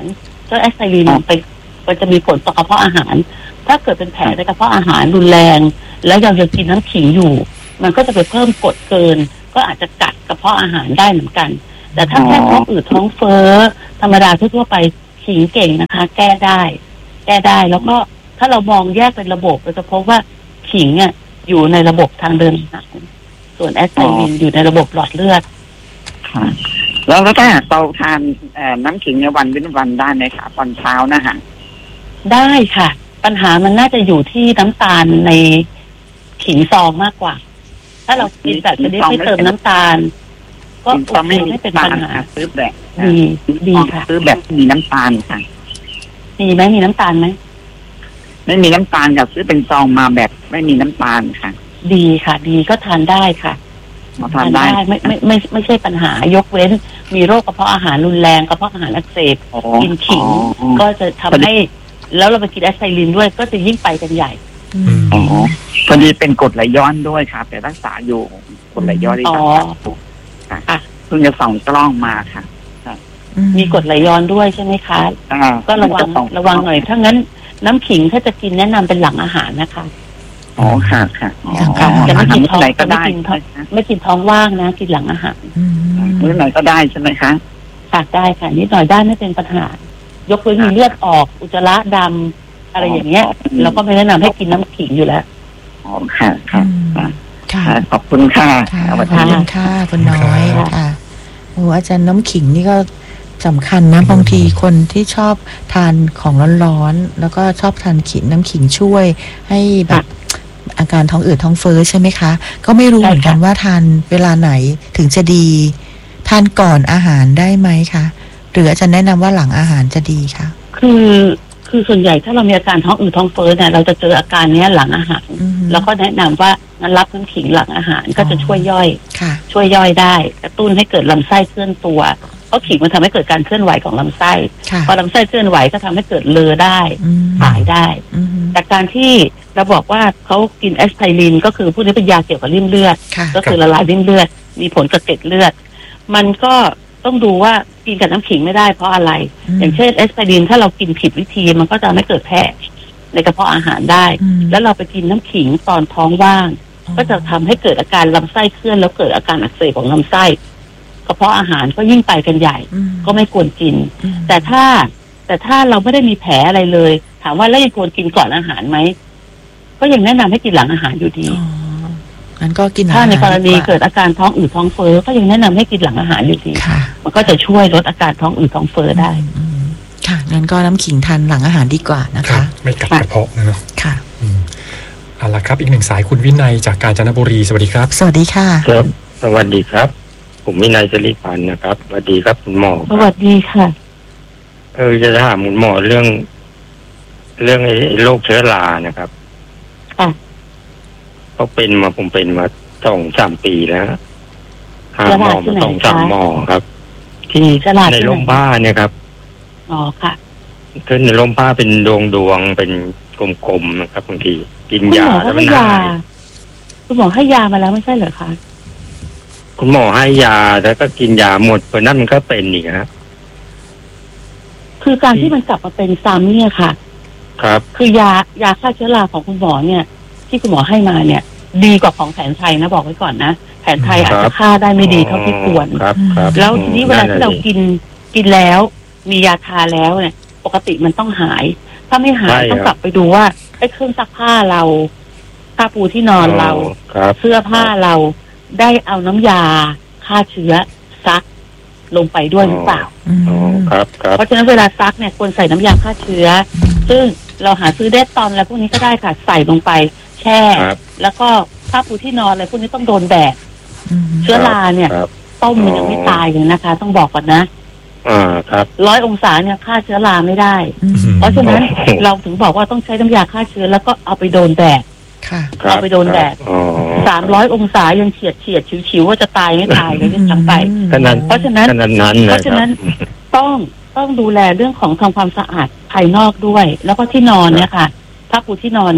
เจ้าแอสไพรินไปมันจะมีผลต่อกระเพาะอาหารถ้าเกิดเป็นแผลในกระเพาะอาหารรุนแรงแล้วยังยังกินน้ำขิงอยู่มันก็จะไปเพิ่มกรดเกินก็อาจจะกัดกระเพาะอาหารได้เหมือนกันแต่ถ้าแค่ท้องอืดท้องเฟ้อธรรมดาทั่วไปขิงเก่งนะคะ แก้ได้แก้ได้แล้วก็ถ้าเรามองแยกเป็นระบบเราจะพบว่าขิงเนี่ยอยู่ในระบบทางเดินอาหารส่วนแอสไพรินอยู่ในระบบหลอดเลือดค่ะแล้วถ้าเราทานน้ำขิงในวันเว้นวันได้ไหมคะตอนเช้านะฮะได้ค่ะปัญหามันน่าจะอยู่ที่น้ำตาลในขิงซองมากกว่าถ้าเรากินแบบชนิดไม่เติมน้ำตาลก็ไม่ไม่เป็นปัญหาซื้อแบบดีดีค่ะซื้อแบบมีน้ำตาลค่ะมีไหมมีน้ำตาลไหมไม่มีน้ำตาลกับซื้อเป็นซองมาแบบไม่มีน้ำตาลค่ะดีค่ะดีก็ทานได้ค่ะทานได้ไม่ไม่ไม่ไม่ใช่ปัญหายกเว้นมีโรคกระเพาะอาหารรุนแรงกระเพาะอาหารอักเสบกินขิงก็จะทำให้แล้วเราไปกินแอสไพรินด้วยก็จะยิ่งไปกันใหญ่อ๋อพอดีเป็นกรดไหลย้อนด้วยครับแต่รักษาอยู่กรดไหลย้อนที่รักษาอยู่ค่ะเพิ่งจะส่องกล้องมาค่ะมีกรดไหลย้อนด้วยใช่ไหมคะก็ระวังระวังหน่อยถ้างั้นน้ำขิงถ้าจะกินแนะนำเป็นหลังอาหารนะคะอ๋อค่ะค่ะจะไม่กินท้องก็ได้ไม่กินท้องว่างนะกินหลังอาหารมื้อไหนก็ได้ใช่ไหมคะค่ะได้ค่ะนิดหน่อยได้ไม่เป็นปัญหายกเว้นมีเลือดออกอุจจาระดำอะไรอย่างเงี้ยเราก็ไม่แนะนำให้กินน้ำขิงอยู่แล้วอ๋อค่ะค่ะค่ะขอบคุณค่ะขอบคุณค่ะคุณน้อยค่ะโอ้อาจารย์น้ำขิงนี่ก็สำคัญนะบางทีคนที่ชอบทานของร้อนๆแล้วก็ชอบทานขิงน้ำขิงช่วยให้แบบอาการท้องอืดท้องเฟ้อใช่ไหมคะก็ไม่รู้เหมือนกันว่าทานเวลาไหนถึงจะดีทานก่อนอาหารได้ไหมคะหรืออาจารย์แนะนำว่าหลังอาหารจะดีคะคือคือส่วนใหญ่ถ้าเรามีอาการท้องอืดท้องเฟ้อเนี่ยเราจะเจออาการนี้หลังอาหารแล้วก็แนะนำว่างั้นรับน้ำขิงหลังอาหารก็จะช่วยย่อยช่วยย่อยได้กระตุ้นให้เกิดลำไส้เคลื่อนตัวเพราะขิงมันทำให้เกิดการเคลื่อนไหวของลำไส้พอลำไส้เคลื่อนไหวก็ทำให้เกิดเลอได้ถ่ายได้แต่การที่เราบอกว่าเขากินแอสไพรินก็คือพวกนี้เป็นยาเกี่ยวกับริ่มเลือดก็คือละลายริ่มเลือดมีผลกับเกล็ดเลือดมันก็ต้องดูว่ากินกับน้ำขิงไม่ได้เพราะอะไรอย่างเช่นแอสไพรินถ้าเรากินผิดวิธีมันก็จะไม่เกิดแผลในกระเพาะอาหารได้แล้วเราไปกินน้ำขิงตอนท้องว่างก็จะทำให้เกิดอาการลำไส้เคลื่อนแล้วเกิดอาการอักเสบของลำไส้กระเพาะอาหารก็ยิ่งไปกันใหญ่ก็ไม่ควรกินแต่ถ้าแต่ถ้าเราไม่ได้มีแผลอะไรเลยถามว่าแล้วยังควรกินก่อนอาหารไหมก็ยังแนะนำให้กินหลังอาหารอยู่ดีงั้นก็กินถ้าในกรณีเกิดอาการท้องอืดท้องเฟ้อก็ยังแนะนำให้กินหลังอาหารอยู่ดีมันก็จะช่วยลดอาการท้องอืดท้องเฟ้อได้ค่ะงั้นก็น้ำขิงทานหลังอาหารดีกว่านะคะไม่กัดกระเพาะนะเนาะค่ะเอาล่ะครับอีกหนึ่งสายคุณวินัยจากกาญจนบุรีสวัสดีครับสวัสดีค่ะครับสวัสดีครับผมวินัยจริพันธ์นะครับสวัสดีครับคุณหมอสวัสดีค่ะเออจะถามคุณหมอเรื่องเรื่องไอ้โรคเชื้อรานะครับค่ะเขาเป็นมาผมเป็นมาสองสามปีแล้วหาหมอมาสองสามหมอครับที่ในร่มผ้าเนี่ยครับอ๋อค่ะขึ้นในร่มผ้าเป็นดวงดวงเป็นกลมๆนะครับบางทีกินยาแล้วมันหายคุณหมอให้ยามาแล้วไม่ใช่เหรอคะคุณหมอให้ยาแล้วก็กินยาหมดเพราะนั้นมันก็เป็นอีกครับคือการที่มันกลับมาเป็นซ้ำเนี่ยค่ะครับคือยายาฆ่าเชื้อราของคุณหมอเนี่ยที่คุณหมอให้มาเนี่ยดีกว่าของแผนไทยนะบอกไว้ก่อนนะแผนไทยอาจจะฆ่าได้ไม่ดีเท่าที่ควรแล้วทีนี้เวลาที่เรากินกินแล้วมียาทาแล้วเนี่ยปกติมันต้องหายถ้าไม่หายต้องกลับไปดูว่าไอ้เครื่องซักผ้าเราผ้าปูที่นอนเราเสื้อผ้าเราได้เอาน้ำยาฆ่าเชื้อซักลงไปด้วยหรือเปล่าเพราะฉะนั้นเวลาซักเนี่ยควรใส่น้ำยาฆ่าเชื้อซึ่งเราหาซื้อเดตตอนอะไรพวกนี้ก็ได้ค่ะใส่ลงไปแช่แล้วก็ผ้าปูที่นอนอะไรพวกนี้ต้องโดนแดดเชื้อราเนี่ยต้มมันยังไม่ตายเลยนะคะต้องบอกก่อนนะร้อยองศาเนี่ยฆ่าเชื้อราไม่ได้เพราะฉะนั้นเราถึงบอกว่าต้องใช้น้ำยาฆ่าเชื้อแล้วก็เอาไปโดนแดดเอาไปโดนแดดสามร้อยองศายังเฉียดเฉียดชิวๆว่าจะตายไม่ตายเลยทั้งไปเพราะฉะนั้นเพราะฉะนั้นต้องต้องดูแลเรื่องของทำความสะอาดภายนอกด้วยแล้วก็ที่นอนเนี่ยค่ะผ้าปูที่นอนเนี่ย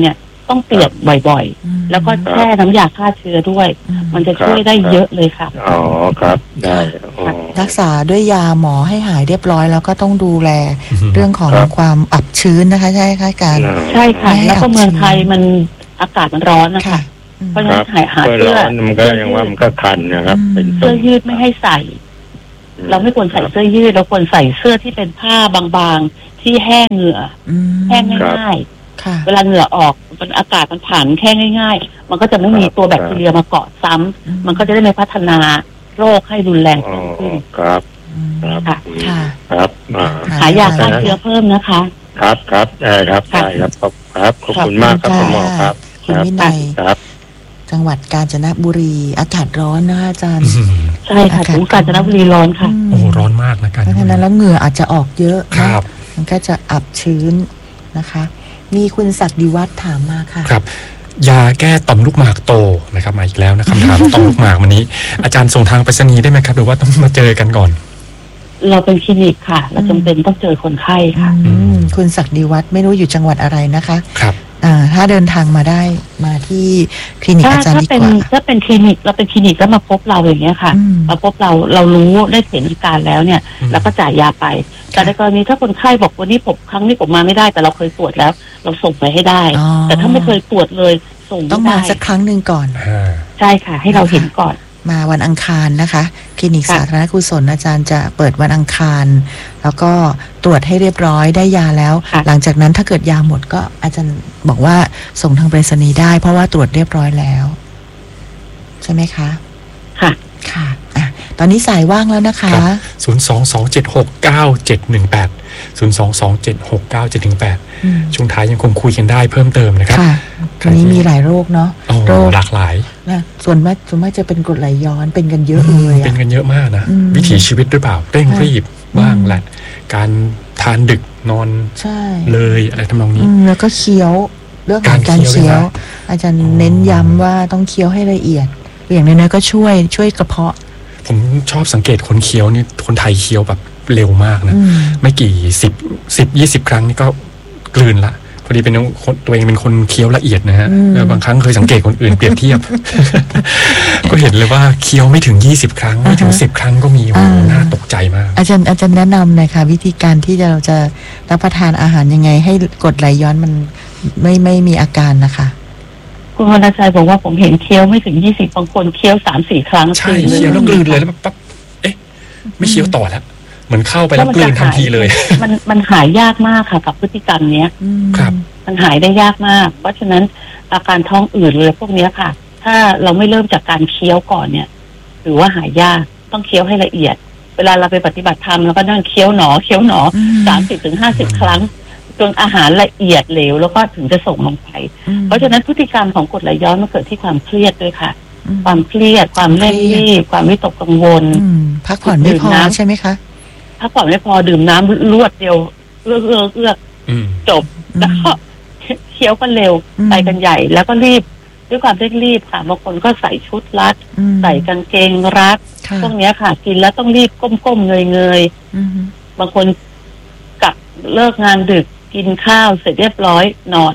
ต้องเปลี่ยนบ่อยๆแล้วก็แช่น้ำยาฆ่าเชื้อด้วยมันจะช่วยได้เยอะเลยค่ะอ๋อครับได้รักษาด้วยยาหมอให้หายเรียบร้อยแล้วก็ต้องดูแลเรื่องของความอับชื้นนะคะใช่ค่ะการใช่ค่ะแล้วก็เมืองไทยมันอากาศมันร้อนนะคะเพราะฉะนั้นหายหาเสื้อมันก็ยังว่ามันก็คันนะครับเป็นเสื้อยืดไม่ให้ใส่เราไม่ควรใส่เสื้อยืดเราควรใส่เสื้อที่เป็นผ้าบางๆที่แห้งเหงื่อแห้งง่ายๆเวลาเหงื่อออกมันอากาศมันผ่านแห้งง่ายๆมันก็จะไม่มีตัวแบคทีเรียมาเกาะซ้ำมันก็จะได้ไม่พัฒนาโรคให้รุนแรงขึ้นครับค่ะครับหายาฆ่าเชื้อเพิ่มนะคะครับครับได้ครับได้ครับครับขอบคุณมากครับคุณหมอครับคุณวินัยจังหวัดกาญจนบุรีอากาศร้อนนะอาจารย์ใช่ค่ะถึงกาญจนบุรีร้อนค่ะโอ้ร้อนมากนะการเพราะฉะนั้นแล้วเหงื่ออาจจะออกเยอะนะมันก็จะอับชื้นนะคะมีคุณศักดิวัฒน์ถามมาค่ะครับยาแก้ต่อมลูกหมากโตนะครับมาอีกแล้วนะคำถามต่อมลูกหมากวันนี้อาจารย์ส่งทางไปรษณีย์ได้ไหมครับหรือว่าต้องมาเจอกันก่อนเราเป็นคลินิกค่ะเราจำเป็นต้องเจอคนไข้ค่ะคุณศักดิวัฒน์ไม่รู้อยู่จังหวัดอะไรนะคะครับถ้าเดินทางมาได้มาที่คลินิกอาจารย์ดีกว่าถ้าเป็นคลินิกเราเป็นคลินิกแล้วมาพบเราอย่างเงี้ยค่ะมาพบเราเรารู้ได้เห็นอาการแล้วเนี่ยแล้วก็จ่ายยาไปแต่ในกรณีถ้าคนไข้บอกวันนี้ผมครั้งนี้ผมมาไม่ได้แต่เราเคยตรวจแล้วเราส่งไปให้ได้แต่ถ้าไม่เคยตรวจเลยส่งต้องมาสักครั้งหนึ่งก่อนใช่ค่ะให้เราเห็นก่อนมาวันอังคารนะคะคลินิกสาธารณกุศลอาจารย์จะเปิดวันอังคารแล้วก็ตรวจให้เรียบร้อยได้ยาแล้วหลังจากนั้นถ้าเกิดยาหมดก็อาจารย์บอกว่าส่งทางไปรษณีย์ได้เพราะว่าตรวจเรียบร้อยแล้วใช่ไหมคะค่ะค่ะอ่ะตอนนี้สายว่างแล้วนะคะศูนย์ สอง สอง เจ็ด หก เก้า เจ็ด หนึ่ง แปด ศูนย์ สอง สอง เจ็ด หก เก้า เจ็ด หนึ่ง แปดช่วงท้ายยังคงคุยกันได้เพิ่มเติมนะครับตอนนี้มีหลายโรคเนาะโรคหลากหลายนะส่วนมากส่วนมากจะเป็นกรดไหลย้อนเป็นกันเยอะเลยเป็นกันเยอะมากนะวิถีชีวิตหรือเปล่าเร่งรีบบ้างแหละการทานดึกนอนเลยอะไรทำนองนี้แล้วก็เคี้ยวเรื่องของการเคี้ยวอาจารย์เน้นย้ำว่าต้องเคี้ยวให้ละเอียดอย่างน้อยๆก็ช่วยช่วยกระเพาะผมชอบสังเกตคนเคี้ยวนี่คนไทยเคี้ยวแบบเร็วมากนะไม่กี่สิบสิบยี่สิบครั้งนี่ก็กลืนละพอดีเป็นตัวเองเป็นคนเคี้ยวละเอียดนะฮะแล้วบางครั้งเคยสังเกตคนอื่นเปรียบเทียบก็เห็นเลยว่าเคี้ยวไม่ถึงยี่สิบครั้งไม่ถึงสิบครั้งก็มีโอ้น่าตกใจมากอาจารย์อาจารย์แนะนำหน่อยค่ะวิธีการที่เราจะรับประทานอาหารยังไงให้กรดไหลย้อนมันไม่ไม่มีอาการนะคะคุณวรรณชัยบอกว่าผมเห็นเคี้ยวไม่ถึงยี่สิบบางคนเคี้ยวสามสี่ครั้งใช่เคี้ยวแล้วกลืนเลยแล้วปั๊บเอ๊ะไม่เคี้ยวต่อแล้วเหมือนเข้าไปแล้วกลืนทันทีเลยมันมันหายยากมากค่ะกับพฤติกรรมเนี้ยครับมันหายได้ยากมากเพราะฉะนั้นอาการท้องอืดเลยพวกนี้ค่ะ ถ้าเราไม่เริ่มจากการเคี้ยวก่อนเนี่ยหรือว่าหายยากต้องเคี้ยวให้ละเอียดเวลาเราไปปฏิบัติธรรมแล้วก็นั่งเคี้ยวหนอเคี้ยวหนอสามสิบถึงห้าสิบครั้งจนอาหารละเอียดเหลวแล้วก็ถึงจะส่งลงไปเพราะฉะนั้นพฤติกรรมของกรดไหลย้อนมันเกิดที่ความเครียดด้วยค่ะความเครียดความเร่งรีบความวิตกกังวลพักผ่อนไม่พอใช่ไหมคะพักผ่อนไม่พอดื่มน้ำรวดเดียวเอื้อเอื้อเอื้อจบแล้วก็เคี้ยวกันเร็วไปกันใหญ่แล้วก็รีบด้วยความเร่งรีบค่ะบางคนก็ใส่ชุดรัดใส่กางเกงรัดพวกนี้ค่ะกินแล้วต้องรีบก้มๆเงยๆบางคนกลับเลิกงานดึกกินข้าวเสร็จเรียบร้อยนอน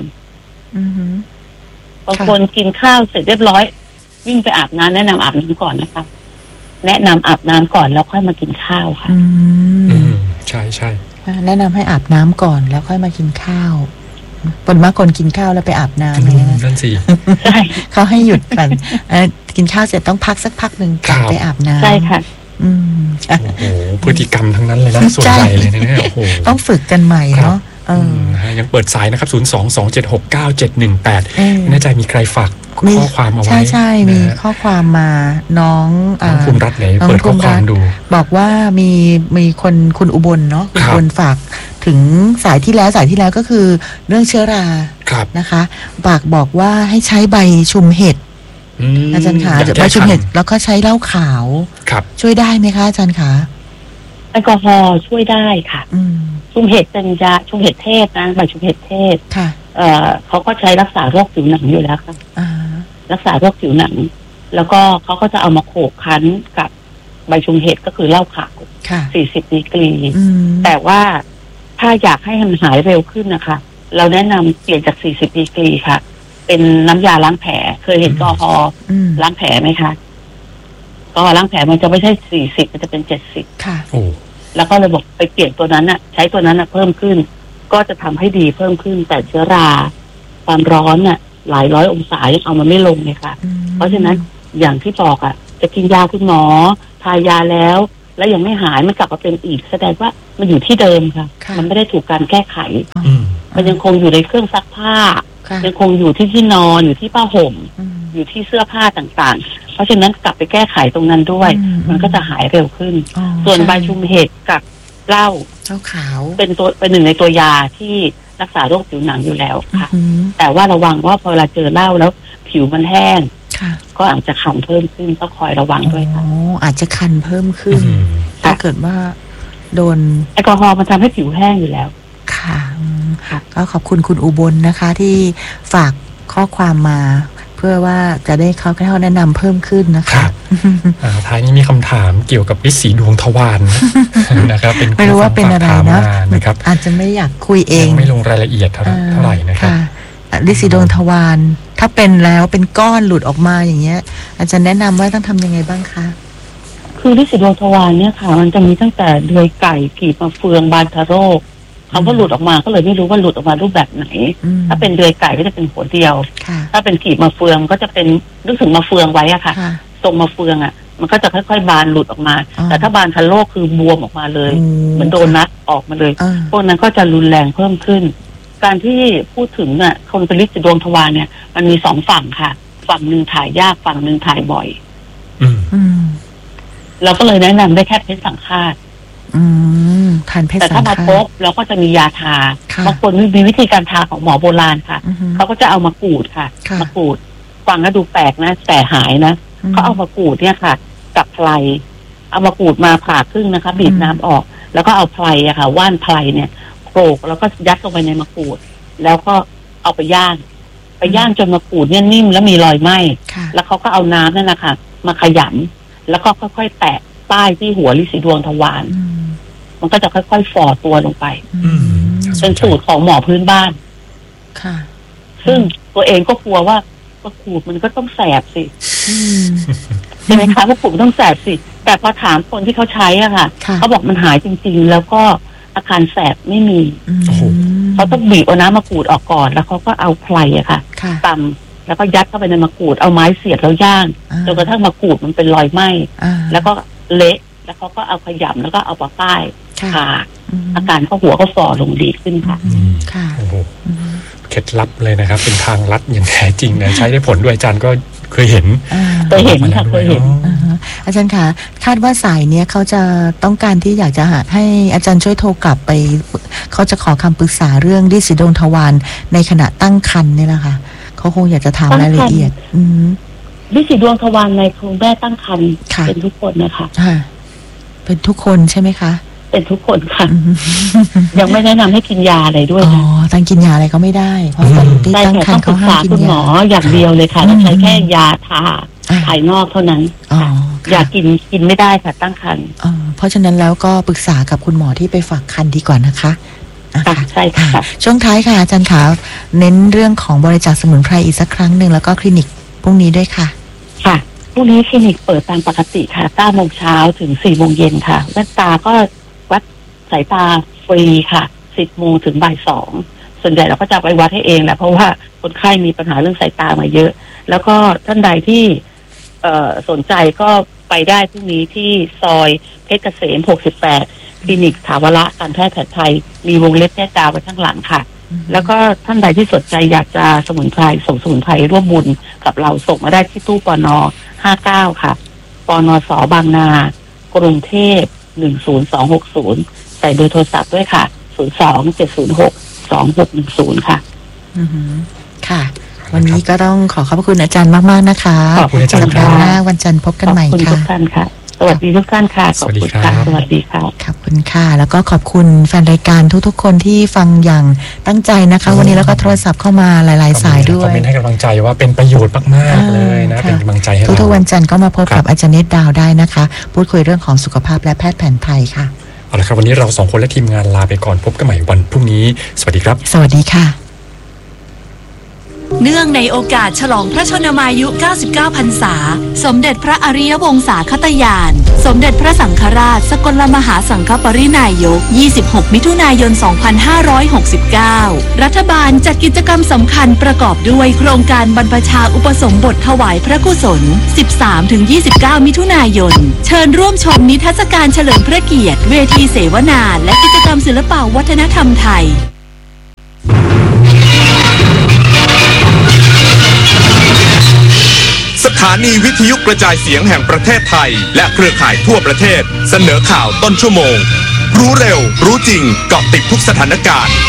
บางคนกินข้าวเสร็จเรียบร้อยวิ่งไปอาบน้ำแนะนำอาบน้ำก่อนนะคะแนะนำอาบน้ำก่อนแล้วค่อยมากินข้าวค่ะอืมใช่ใช่แนะนำให้อาบน้ำก่อนแล้วค่อยมากินข้าวปนมากคนกินข้าวแล้วไปอาบน้ำเลยนั่นสิใช่เขาให้หยุดก่อนกินข้าวเสร็จต้องพักสักพักหนึ่งก่อนไปอาบน้ำใช่ค่ะอืมโอ้โหพฤติกรรมทั้งนั้นเลยนะส่วนใหญ่เลยนะเนี่ยโอ้โหต้องฝึกกันใหม่เนาะยังเปิดสายนะครับศูนย์ สอง สอง เจ็ด หก เก้า เจ็ด หนึ่ง แปดไม่แน่ใจมีใครฝากข้อความเอาไว้ใช่ใช่มีข้อความมาน้องน้องภูมิรัตน์เปิดข้อความดูบอกว่ามีมีคนคุณอุบลเนาะคุณอุบลฝากถึงสายที่แล้วสายที่แล้วก็คือเรื่องเชื้อรานะคะฝากบอกว่าให้ใช้ใบชุมเห็ดอาจารย์ขาใบชุมเห็ดแล้วก็ใช้เหล้าขาวช่วยได้ไหมคะอาจารย์ขาแอลกอฮอล์ช่วยได้ค่ะชุมเห็ดเป็นยาชุมเห็ดเทศนะใบชุมเห็ดเทศค่ะเอ่อเขาก็ใช้รักษาโรคผิวหนังอยู่แล้วค่ะรักษาโรคผิวหนังแล้วก็เขาก็จะเอามาโขกคั้นกับใบชุมเห็ดก็คือเหล้าขาวสี่สิบดีกรีแต่ว่าถ้าอยากให้มันหายเร็วขึ้นนะคะเราแนะนำเปลี่ยนจากสี่สิบดีกรีค่ะเป็นน้ำยาล้างแผลเคยเห็นแอลกอฮอล์ล้างแผลไหมคะก็ล้างแผลมันจะไม่ใช่สี่สิบมันจะเป็นเจ็ดสิบค่ะแล้วก็เลยบอกไปเปลี่ยนตัวนั้นน่ะใช้ตัวนั้นน่ะเพิ่มขึ้นก็จะทำให้ดีเพิ่มขึ้นแต่เชื้อราความร้อนน่ะหลายร้อยองศายังเอามันไม่ลงเลยค่ะเพราะฉะนั้นอย่างที่บอกอ่ะจะกินยาคุณหมอทายาแล้วแล้วยังไม่หายมันกลับมาเป็นอีกแสดงว่ามันอยู่ที่เดิมค่ะมันไม่ได้ถูกการแก้ไขมันยังคงอยู่ในเครื่องซักผ้ายังคงอยู่ที่ที่นอนอยู่ที่ผ้าห่มอยู่ที่เสื้อผ้าต่างๆเพราะฉะนั้นกลับไปแก้ไขตรงนั้นด้วยมันก็จะหายเร็วขึ้นส่วนใบชุมเห็ดกับเหล้าเหล้าขาวเป็นตัวเป็นหนึ่งในตัวยาที่รักษาโรคผิวหนังอยู่แล้วค่ะแต่ว่าระวังว่าพอเราเจอเหล้าแล้วผิวมันแห้งก็อาจจะคันเพิ่มขึ้นก็คอยระวังด้วยค่ะอาจจะคันเพิ่มขึ้นถ้าเกิดว่าโดนแอลกอฮอล์มันทำให้ผิวแห้งอยู่แล้วค่ะก็ขอบคุณคุณอุบลนะคะที่ฝากข้อความมาเพื่อว่าจะได้เขาให้เขาแนะนำเพิ่มขึ้นนะคะท้ายนี้มีคำถามเกี่ยวกับฤทธิ์สีดวงทวารนะครับเป็นไม่รู้ว่าเป็นอะไรนะนะครับอาจจะไม่อยากคุยเองไม่ลงรายละเอียดเท่าไหร่นะครับฤทธิ์สีดวงทวารถ้าเป็นแล้วเป็นก้อนหลุดออกมาอย่างเงี้ยอาจารย์แนะนำว่าต้องทำยังไงบ้างคะคือฤทธิ์สีดวงทวารเนี่ยค่ะมันจะมีตั้งแต่เดือยไก่กีบมะเฟืองบานทะโรคคำว่าหลุดออกมาก็เลยไม่รู้ว่าหลุดออกมารูปแบบไหนถ้าเป็นเดือยไก่ก็จะเป็นหัวเดียวถ้าเป็นกีบมะเฟืองก็จะเป็นนึกถึงมะเฟืองไว้อะค่ะตรงมะเฟืองอะมันก็จะค่อยๆบานหลุดออกมาแต่ถ้าบานทะโรคคือบวมออกมาเลยเหมือนโดนนัดออกมาเลยพวกนั้นก็จะรุนแรงเพิ่มขึ้นการที่พูดถึงอ่ะคนเป็นฤทธิ์สีดวงทวารเนี่ยมันมีสองฝั่งค่ะฝั่งหนึ่งถ่ายยากฝั่งหนึ่งถ่ายบ่อยเราก็เลยแนะนำได้แค่เพชรสังฆาตทานเพชรแต่ถ้ามาพบเราก็จะมียาทาบางคนมีวิธีการทาของหมอโบราณค่ะเขาก็จะเอามากรูดค่ะมากรูดฟังแล้วดูแปลกนะแต่หายนะเขาเอามากรูดเนี่ยค่ะกับไพรเอามากรูดมาผ่าครึ่งนะคะบีบน้ำออกแล้วก็เอาไพรอะค่ะว่านไพรเนี่ยโขลกแล้วก็ยัดลงไปในมะกรูดแล้วก็เอาไปย่างไปย่างจนมะกรูดเนี่ยนิ่มแล้วมีรอยไหม้แล้วเขาก็เอาน้ำนั่นนะคะมาขยำแล้วก็ค่อยๆแตะใต้ที่หัวฤทธิ์สีดวงทวารมันก็จะค่อยๆฝ่อตัวลงไปเป็นสูตรของหมอพื้นบ้านค่ะซึ่งตัวเองก็กลัวว่ามะกรูดมันก็ต้องแสบสิใช่ไหมคะมะกรูดต้องแสบสิแต่พอถามคนที่เขาใช้อ่ะค่ะเขาบอกมันหายจริงๆแล้วก็อาการแสบไม่มีเขาต้องบีบเอาน้ำมะกรูดออกก่อนแล้วเขาก็เอาไพรอะค่ะตำแล้วก็ยัดเข้าไปในมะกรูดเอาไม้เสียบแล้วย่างจนกระทั่งมะกรูดมันเป็นรอยไหม้แล้วก็เละแล้วเขาก็เอาขยำแล้วก็เอาปะป้ายทาอาการเขาหัวก็ฝ่อลงดีขึ้นค่ะค่ะโอ้โหเคล็ดลับเลยนะครับเป็นทางลัดอย่างแท้จริงนะใช้ได้ผลด้วยอาจารย์ก็เคยเห็นเคยเห็นค่ะเคยเห็นอาจารย์คะคาดว่าสายเนี้ยเขาจะต้องการที่อยากจะให้อาจารย์ช่วยโทรกลับไปเขาจะขอคำปรึกษาเรื่องฤทธิ์สีดวงทวารในขณะตั้งครรภ์เนี่ยนะคะเขาคงอยากจะถามรายละเอียดฤทธิ์สีดวงทวารในคุณแม่ตั้งครรภ์เป็นทุกคนนะคะเป็นทุกคนใช่ไหมคะเป็นทุกคนค่ะยังไม่แนะนำให้กินยาอะไรด้วยนะอ๋อตั้งกินยาอะไรก็ไม่ได้เพราะที่ตั้งครรภ์เขาห้ามกินยาคุณหมออย่างเดียวเลยค่ะต้องใช้แค่ยาทาภายนอกเท่านั้นยากินกินไม่ได้ค่ะตั้งครรภ์เพราะฉะนั้นแล้วก็ปรึกษากับคุณหมอที่ไปฝากครรภ์ดีกว่านะคะใช่ค่ะช่วงท้ายค่ะอาจารย์ขาเน้นเรื่องของบริจาคสมุนไพรอีกสักครั้งหนึ่งแล้วก็คลินิกพรุ่งนี้ด้วยค่ะค่ะพรุ่งนี้คลินิกเปิดตามปกติค่ะเก้าโมงเช้าถึงสี่โมงเย็นค่ะแว่นตาก็วัดสายตาฟรีค่ะสิบโมงถึงบ่ายสองส่วนใหญ่เราก็จะไปวัดให้เองแหละเพราะว่าคนไข้มีปัญหาเรื่องสายตามาเยอะแล้วก็ท่านใดที่เอ่อสนใจก็ไปได้พรุ่งนี้ที่ซอยเพชรเกษมหกสิบแปดคลินิกถาวรการแพทย์แผนไทยมีวงเล็บแม่ดาวไว้ข้างหลังค่ะแล้วก็ท่านใดที่สนใจอยากจะสมุนไพรส่งสมุนไพรร่วมบุญกับเราส่งมาได้ที่ตู้ปนห้าเก้าค่ะปนสบางนากรุงเทพหนึ่งศูนย์สองหกศูนย์ใส่เบอร์โทรศัพท์ด้วยค่ะศูนย์สองเจ็ดศูนย์หกสองหกหนึ่งศูนย์ค่ะอือค่ะวันนี้ก็ต้องขอขอบคุณอาจารย์มากๆนะคะขอบคุณอาจารย์สัปดาห์หน้าวันจันทร์พบกันใหม่ค่ะขอบคุณทุกท่านค่ะสวัสดีทุกท่านค่ะขอบคุณค่ะสวัสดีค่ะขอบคุณค่ะแล้วก็ขอบคุณแฟนรายการทุกๆคนที่ฟังอย่างตั้งใจนะคะวันนี้แล้วก็โทรศัพท์เข้ามาหลายๆสายด้วยคอมเมนต์ให้กำลังใจว่าเป็นประโยชน์มากๆเลยนะเป็นกำลังใจให้เราทุกๆวันจันทร์ก็มาพบกับอาจารย์เนตรดาวได้นะคะพูดคุยเรื่องของสุขภาพและแพทย์แผนไทยค่ะเอาละครับวันนี้เราสองคนและทีมงานลาไปก่อนพบกันใหม่วันพรุ่งนี้สวัสดีครับสวัสดีค่ะเนื่องในโอกาสฉลองพระชนมายุ เก้าสิบเก้า พรรษาสมเด็จพระอริยวงศาคตญาณสมเด็จพระสังฆราชสกลมหาสังฆปรินายก ยี่สิบหก มิถุนายน สองพันห้าร้อยหกสิบเก้า รัฐบาลจัดกิจกรรมสำคัญประกอบด้วยโครงการบรรพชาอุปสมบทถวายพระกุศล สิบสามถึงยี่สิบเก้า มิถุนายน เชิญร่วมชมนิทรรศการเฉลิมพระเกียรติเวทีเสวนาและกิจกรรมศิลปวัฒนธรรมไทยสถานีวิทยุกระจายเสียงแห่งประเทศไทยและเครือข่ายทั่วประเทศเสนอข่าวต้นชั่วโมงรู้เร็วรู้จริงเกาะติดทุกสถานการณ์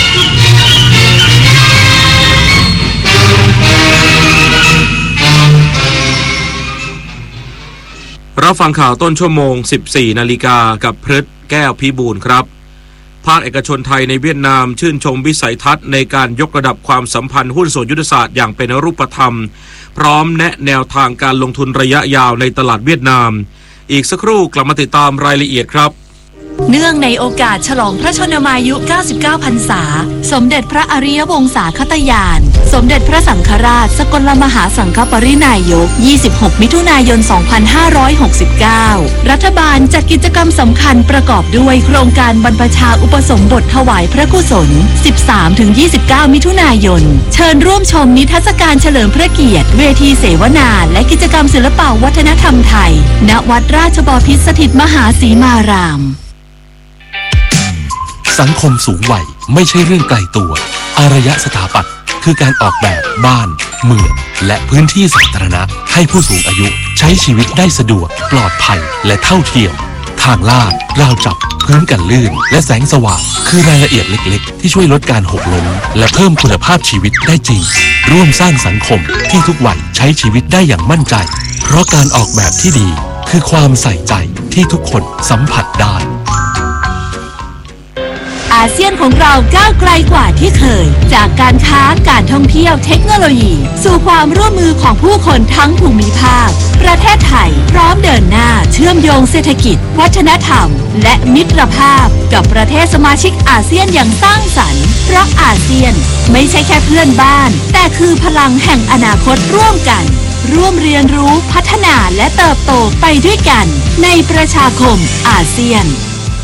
รับฟังข่าวต้นชั่วโมง สิบสี่ นาฬิกากับพฤทธิ์แก้วพิบูลครับภาคเอกชนไทยในเวียดนามชื่นชมวิสัยทัศน์ในการยกระดับความสัมพันธ์หุ้นส่วนยุทธศาสตร์อย่างเป็นรูปธรรมพร้อมแนะแนวทางการลงทุนระยะยาวในตลาดเวียดนามอีกสักครู่กลับมาติดตามรายละเอียดครับเนื่องในโอกาสฉลองพระชนมายุ เก้าสิบเก้า พรรษาสมเด็จพระอริยวงศาคตญาณสมเด็จพระสังฆราชสกลมหาสังฆปรินายก ยี่สิบหก มิถุนายน สองพันห้าร้อยหกสิบเก้า รัฐบาลจัดกิจกรรมสำคัญประกอบด้วยโครงการบรรพชาอุปสมบทถวายพระกุศล สิบสามถึงยี่สิบเก้า มิถุนายน เชิญร่วมชมนิทรรศการเฉลิมพระเกียรติเวทีเสวนาและกิจกรรมศิลปวัฒนธรรมไทยณวัดราชบพิตรสถิตมหาสีมารามสังคมสูงวัยไม่ใช่เรื่องไกลตัวอารยสถาปัตย์คือการออกแบบบ้านเมืองและพื้นที่สาธารณะให้ผู้สูงอายุใช้ชีวิตได้สะดวกปลอดภัยและเท่าเทียมทางลาดราวจับพื้นกันลื่นและแสงสว่างคือรายละเอียดเล็กๆที่ช่วยลดการหกล้มและเพิ่มคุณภาพชีวิตได้จริงร่วมสร้างสังคมที่ทุกวัยใช้ชีวิตได้อย่างมั่นใจเพราะการออกแบบที่ดีคือความใส่ใจที่ทุกคนสัมผัสได้อาเซียนของเราก้าวไกลกว่าที่เคยจากการค้าการท่องเที่ยวเทคโนโลยีสู่ความร่วมมือของผู้คนทั้งภูมิภาคประเทศไทยพร้อมเดินหน้าเชื่อมโยงเศรษฐกิจวัฒนธรรมและมิตรภาพกับประเทศสมาชิกอาเซียนอย่างสร้างสรรค์เพราะอาเซียนไม่ใช่แค่เพื่อนบ้านแต่คือพลังแห่งอนาคตร่วมกันร่วมเรียนรู้พัฒนาและเติบโตไปด้วยกันในประชาคมอาเซียน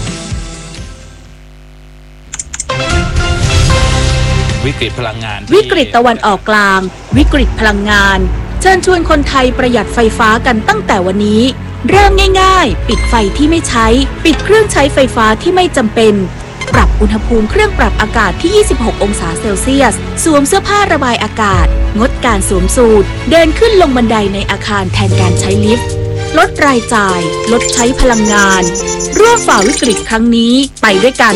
วิกฤตพลังงานวิกฤตตะวันออกกลางวิกฤตพลังงานเชิญชวนคนไทยประหยัดไฟฟ้ากันตั้งแต่วันนี้เริ่มง่ายๆปิดไฟที่ไม่ใช้ปิดเครื่องใช้ไฟฟ้าที่ไม่จำเป็นปรับอุณหภูมิเครื่องปรับอากาศที่ยี่สิบหกองศาเซลเซียสสวมเสื้อผ้าระบายอากาศงดการสวมสูทเดินขึ้นลงบันไดในอาคารแทนการใช้ลิฟต์ลดรายจ่ายลดใช้พลังงานร่วมฝ่าวิกฤตครั้งนี้ไปด้วยกัน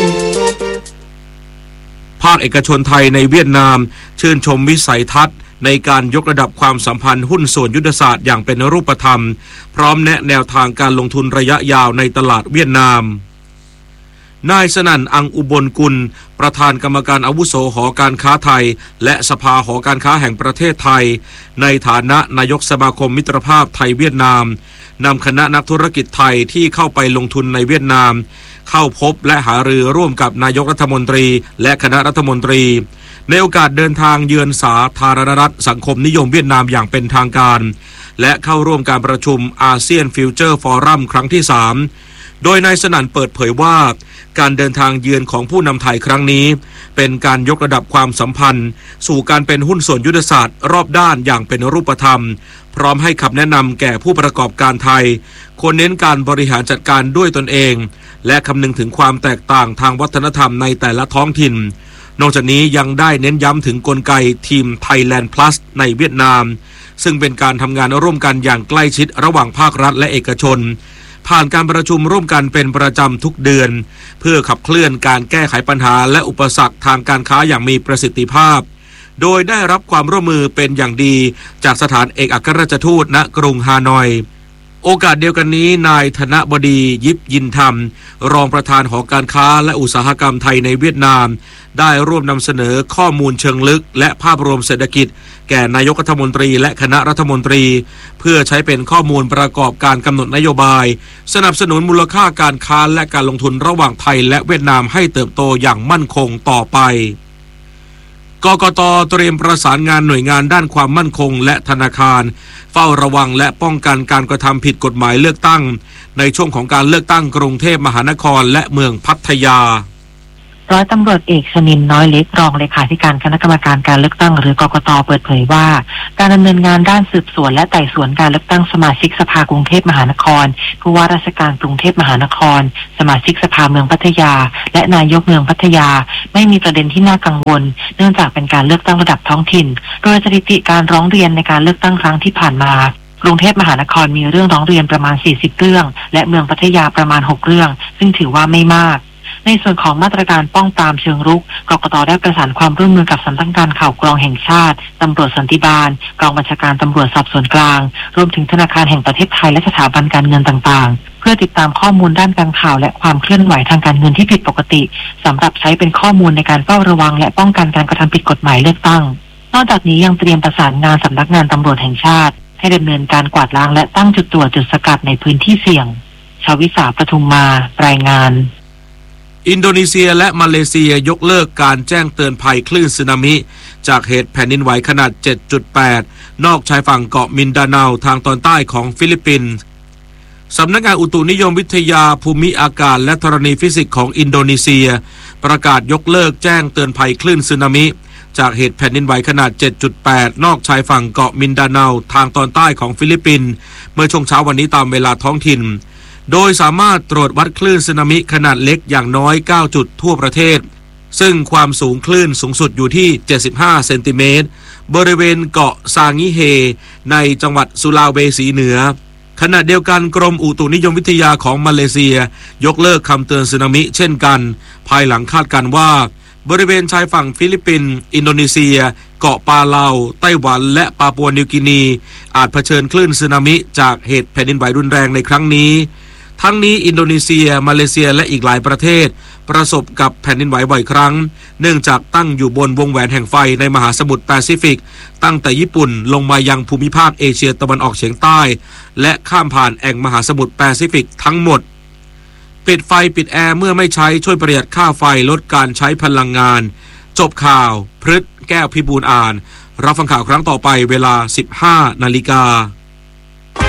ภาคเอกชนไทยในเวียดนามชื่นชมวิสัยทัศน์ในการยกระดับความสัมพันธ์หุ้นส่วนยุทธศาสตร์อย่างเป็นรูปธรรมพร้อมแนะแนวทางการลงทุนระยะยาวในตลาดเวียดนามนายสนั่นอังอุบลกุลประธานกรรมการอาวุโสหอการค้าไทยและสภาหอการค้าแห่งประเทศไทยในฐานะนายกสมาคมมิตรภาพไทยเวียดนามนำคณะนักธุรกิจไทยที่เข้าไปลงทุนในเวียดนามเข้าพบและหารือร่วมกับนายกรัฐมนตรีและคณะรัฐมนตรีในโอกาสเดินทางเยือนสาธารณรัฐสังคมนิยมเวียดนามอย่างเป็นทางการและเข้าร่วมการประชุมอาเซียนฟิวเจอร์ฟอรัมครั้งที่สามโดยนายสนั่นเปิดเผยว่าการเดินทางเยือนของผู้นำไทยครั้งนี้เป็นการยกระดับความสัมพันธ์สู่การเป็นหุ้นส่วนยุทธศาสตร์รอบด้านอย่างเป็นรูปธรรมพร้อมให้คำแนะนำแก่ผู้ประกอบการไทยควรเน้นการบริหารจัดการด้วยตนเองและคำนึงถึงความแตกต่างทางวัฒนธรรมในแต่ละท้องถิ่นนอกจากนี้ยังได้เน้นย้ำถึงกลไกทีม Thailand Plus ในเวียดนามซึ่งเป็นการทำงานร่วมกันอย่างใกล้ชิดระหว่างภาครัฐและเอกชนผ่านการประชุมร่วมกันเป็นประจำทุกเดือนเพื่อขับเคลื่อนการแก้ไขปัญหาและอุปสรรคทางการค้าอย่างมีประสิทธิภาพโดยได้รับความร่วมมือเป็นอย่างดีจากสถานเอกอัครราชทูตณกรุงฮานอยโอกาสเดียวกันนี้นายธนบดียิบยินธรรมรองประธานหอการค้าและอุตสาหกรรมไทยในเวียดนามได้ร่วมนำเสนอข้อมูลเชิงลึกและภาพรวมเศรษฐกิจแก่นายกรัฐมนตรีและคณะรัฐมนตรีเพื่อใช้เป็นข้อมูลประกอบการกำหนดนโยบายสนับสนุนมูลค่าการค้าและการลงทุนระหว่างไทยและเวียดนามให้เติบโตอย่างมั่นคงต่อไปกกต.เตรียมประสานงานหน่วยงานด้านความมั่นคงและธนาคารเฝ้าระวังและป้องกันการกระทำผิดกฎหมายเลือกตั้งในช่วงของการเลือกตั้งกรุงเทพมหานครและเมืองพัทยาร้อยตำรวจเอกชนินน้อยเล็กรองเลขาธิการคณะกรรมการการเลือกตั้งหรือกกต.เปิดเผยว่าการดำเนินงานด้านสืบสวนและไต่สวนการเลือกตั้งสมาชิกสภากรุงเทพมหานครผู้ว่าราชการกรุงเทพมหานครสมาชิกสภาเมืองพัทยาและนายกเมืองพัทยาไม่มีประเด็นที่น่ากังวลเนื่องจากเป็นการเลือกตั้งระดับท้องถิ่นโดยสถิติการร้องเรียนในการเลือกตั้งครั้งที่ผ่านมากรุงเทพมหานครมีเรื่องร้องเรียนประมาณสี่สิบเรื่องและเมืองพัทยาประมาณหกเรื่องซึ่งถือว่าไม่มากในส่วนของมาตรการป้องปรามเชิงรุกกกต.ได้ประสานความร่วมมือกับสำนักงานข่าวกรองแห่งชาติตำรวจสันติบาลกองบัญชาการตำรวจสอบสวนกลางรวมถึงธนาคารแห่งประเทศไทยและสถาบันการเงินต่างๆเพื่อติดตามข้อมูลด้านการข่าวและความเคลื่อนไหวทางการเงินที่ผิดปกติสำหรับใช้เป็นข้อมูลในการเฝ้าระวังและป้องกันการกระทำผิดกฎหมายเลือกตั้งนอกจากนี้ยังเตรียมประสานงานสำนักงานตำรวจแห่งชาติให้ดำเนินการกวาดล้างและตั้งจุดตรวจจุดสกัดในพื้นที่เสี่ยงชวิสาปทุมมารายงานอินโดนีเซียและมาเลเซียยกเลิกการแจ้งเตือนภัยคลื่นสึนามิจากเหตุแผ่นดินไหวขนาด เจ็ดจุดแปด นอกชายฝั่งเกาะมินดาเนาทางตอนใต้ของฟิลิปปินส์สำนักงานอุตุนิยมวิทยาภูมิอากาศและธรณีฟิสิกส์ของอินโดนีเซียประกาศยกเลิกแจ้งเตือนภัยคลื่นสึนามิจากเหตุแผ่นดินไหวขนาด เจ็ดจุดแปด นอกชายฝั่งเกาะมินดาเนาทางตอนใต้ของฟิลิปปินส์เมื่อช่วงเช้าวันนี้ตามเวลาท้องถิ่นโดยสามารถตรวจวัดคลื่นสึนามิขนาดเล็กอย่างน้อยเก้าจุดทั่วประเทศซึ่งความสูงคลื่นสูงสุดอยู่ที่เจ็ดสิบห้าเซนติเมตรบริเวณเกาะซางิเฮในจังหวัดสุลาเวสีเหนือขณะเดียวกันกรมอุตุนิยมวิทยาของมาเลเซียยกเลิกคำเตือนสึนามิเช่นกันภายหลังคาดการณ์ว่าบริเวณชายฝั่งฟิลิปปินส์อินโดนีเซียเกาะปาเลาไต้หวันและปาปัวนิวกินีอาจเผชิญคลื่นสึนามิจากเหตุแผ่นดินไหวรุนแรงในครั้งนี้ทั้งนี้อินโดนีเซียมาเลเซียและอีกหลายประเทศประสบกับแผ่นดินไหวบ่อยครั้งเนื่องจากตั้งอยู่บนวงแหวนแห่งไฟในมหาสมุทรแปซิฟิกตั้งแต่ญี่ปุ่นลงมายังภูมิภาคเอเชียตะวันออกเฉียงใต้และข้ามผ่านแอ่งมหาสมุทรแปซิฟิกทั้งหมดปิดไฟปิดแอร์เมื่อไม่ใช้ช่วยประหยัดค่าไฟลดการใช้พลังงานจบข่าวพฤษแก้วพิบูลอ่านรับฟังข่าวครั้งต่อไปเวลา สิบห้านาฬิกา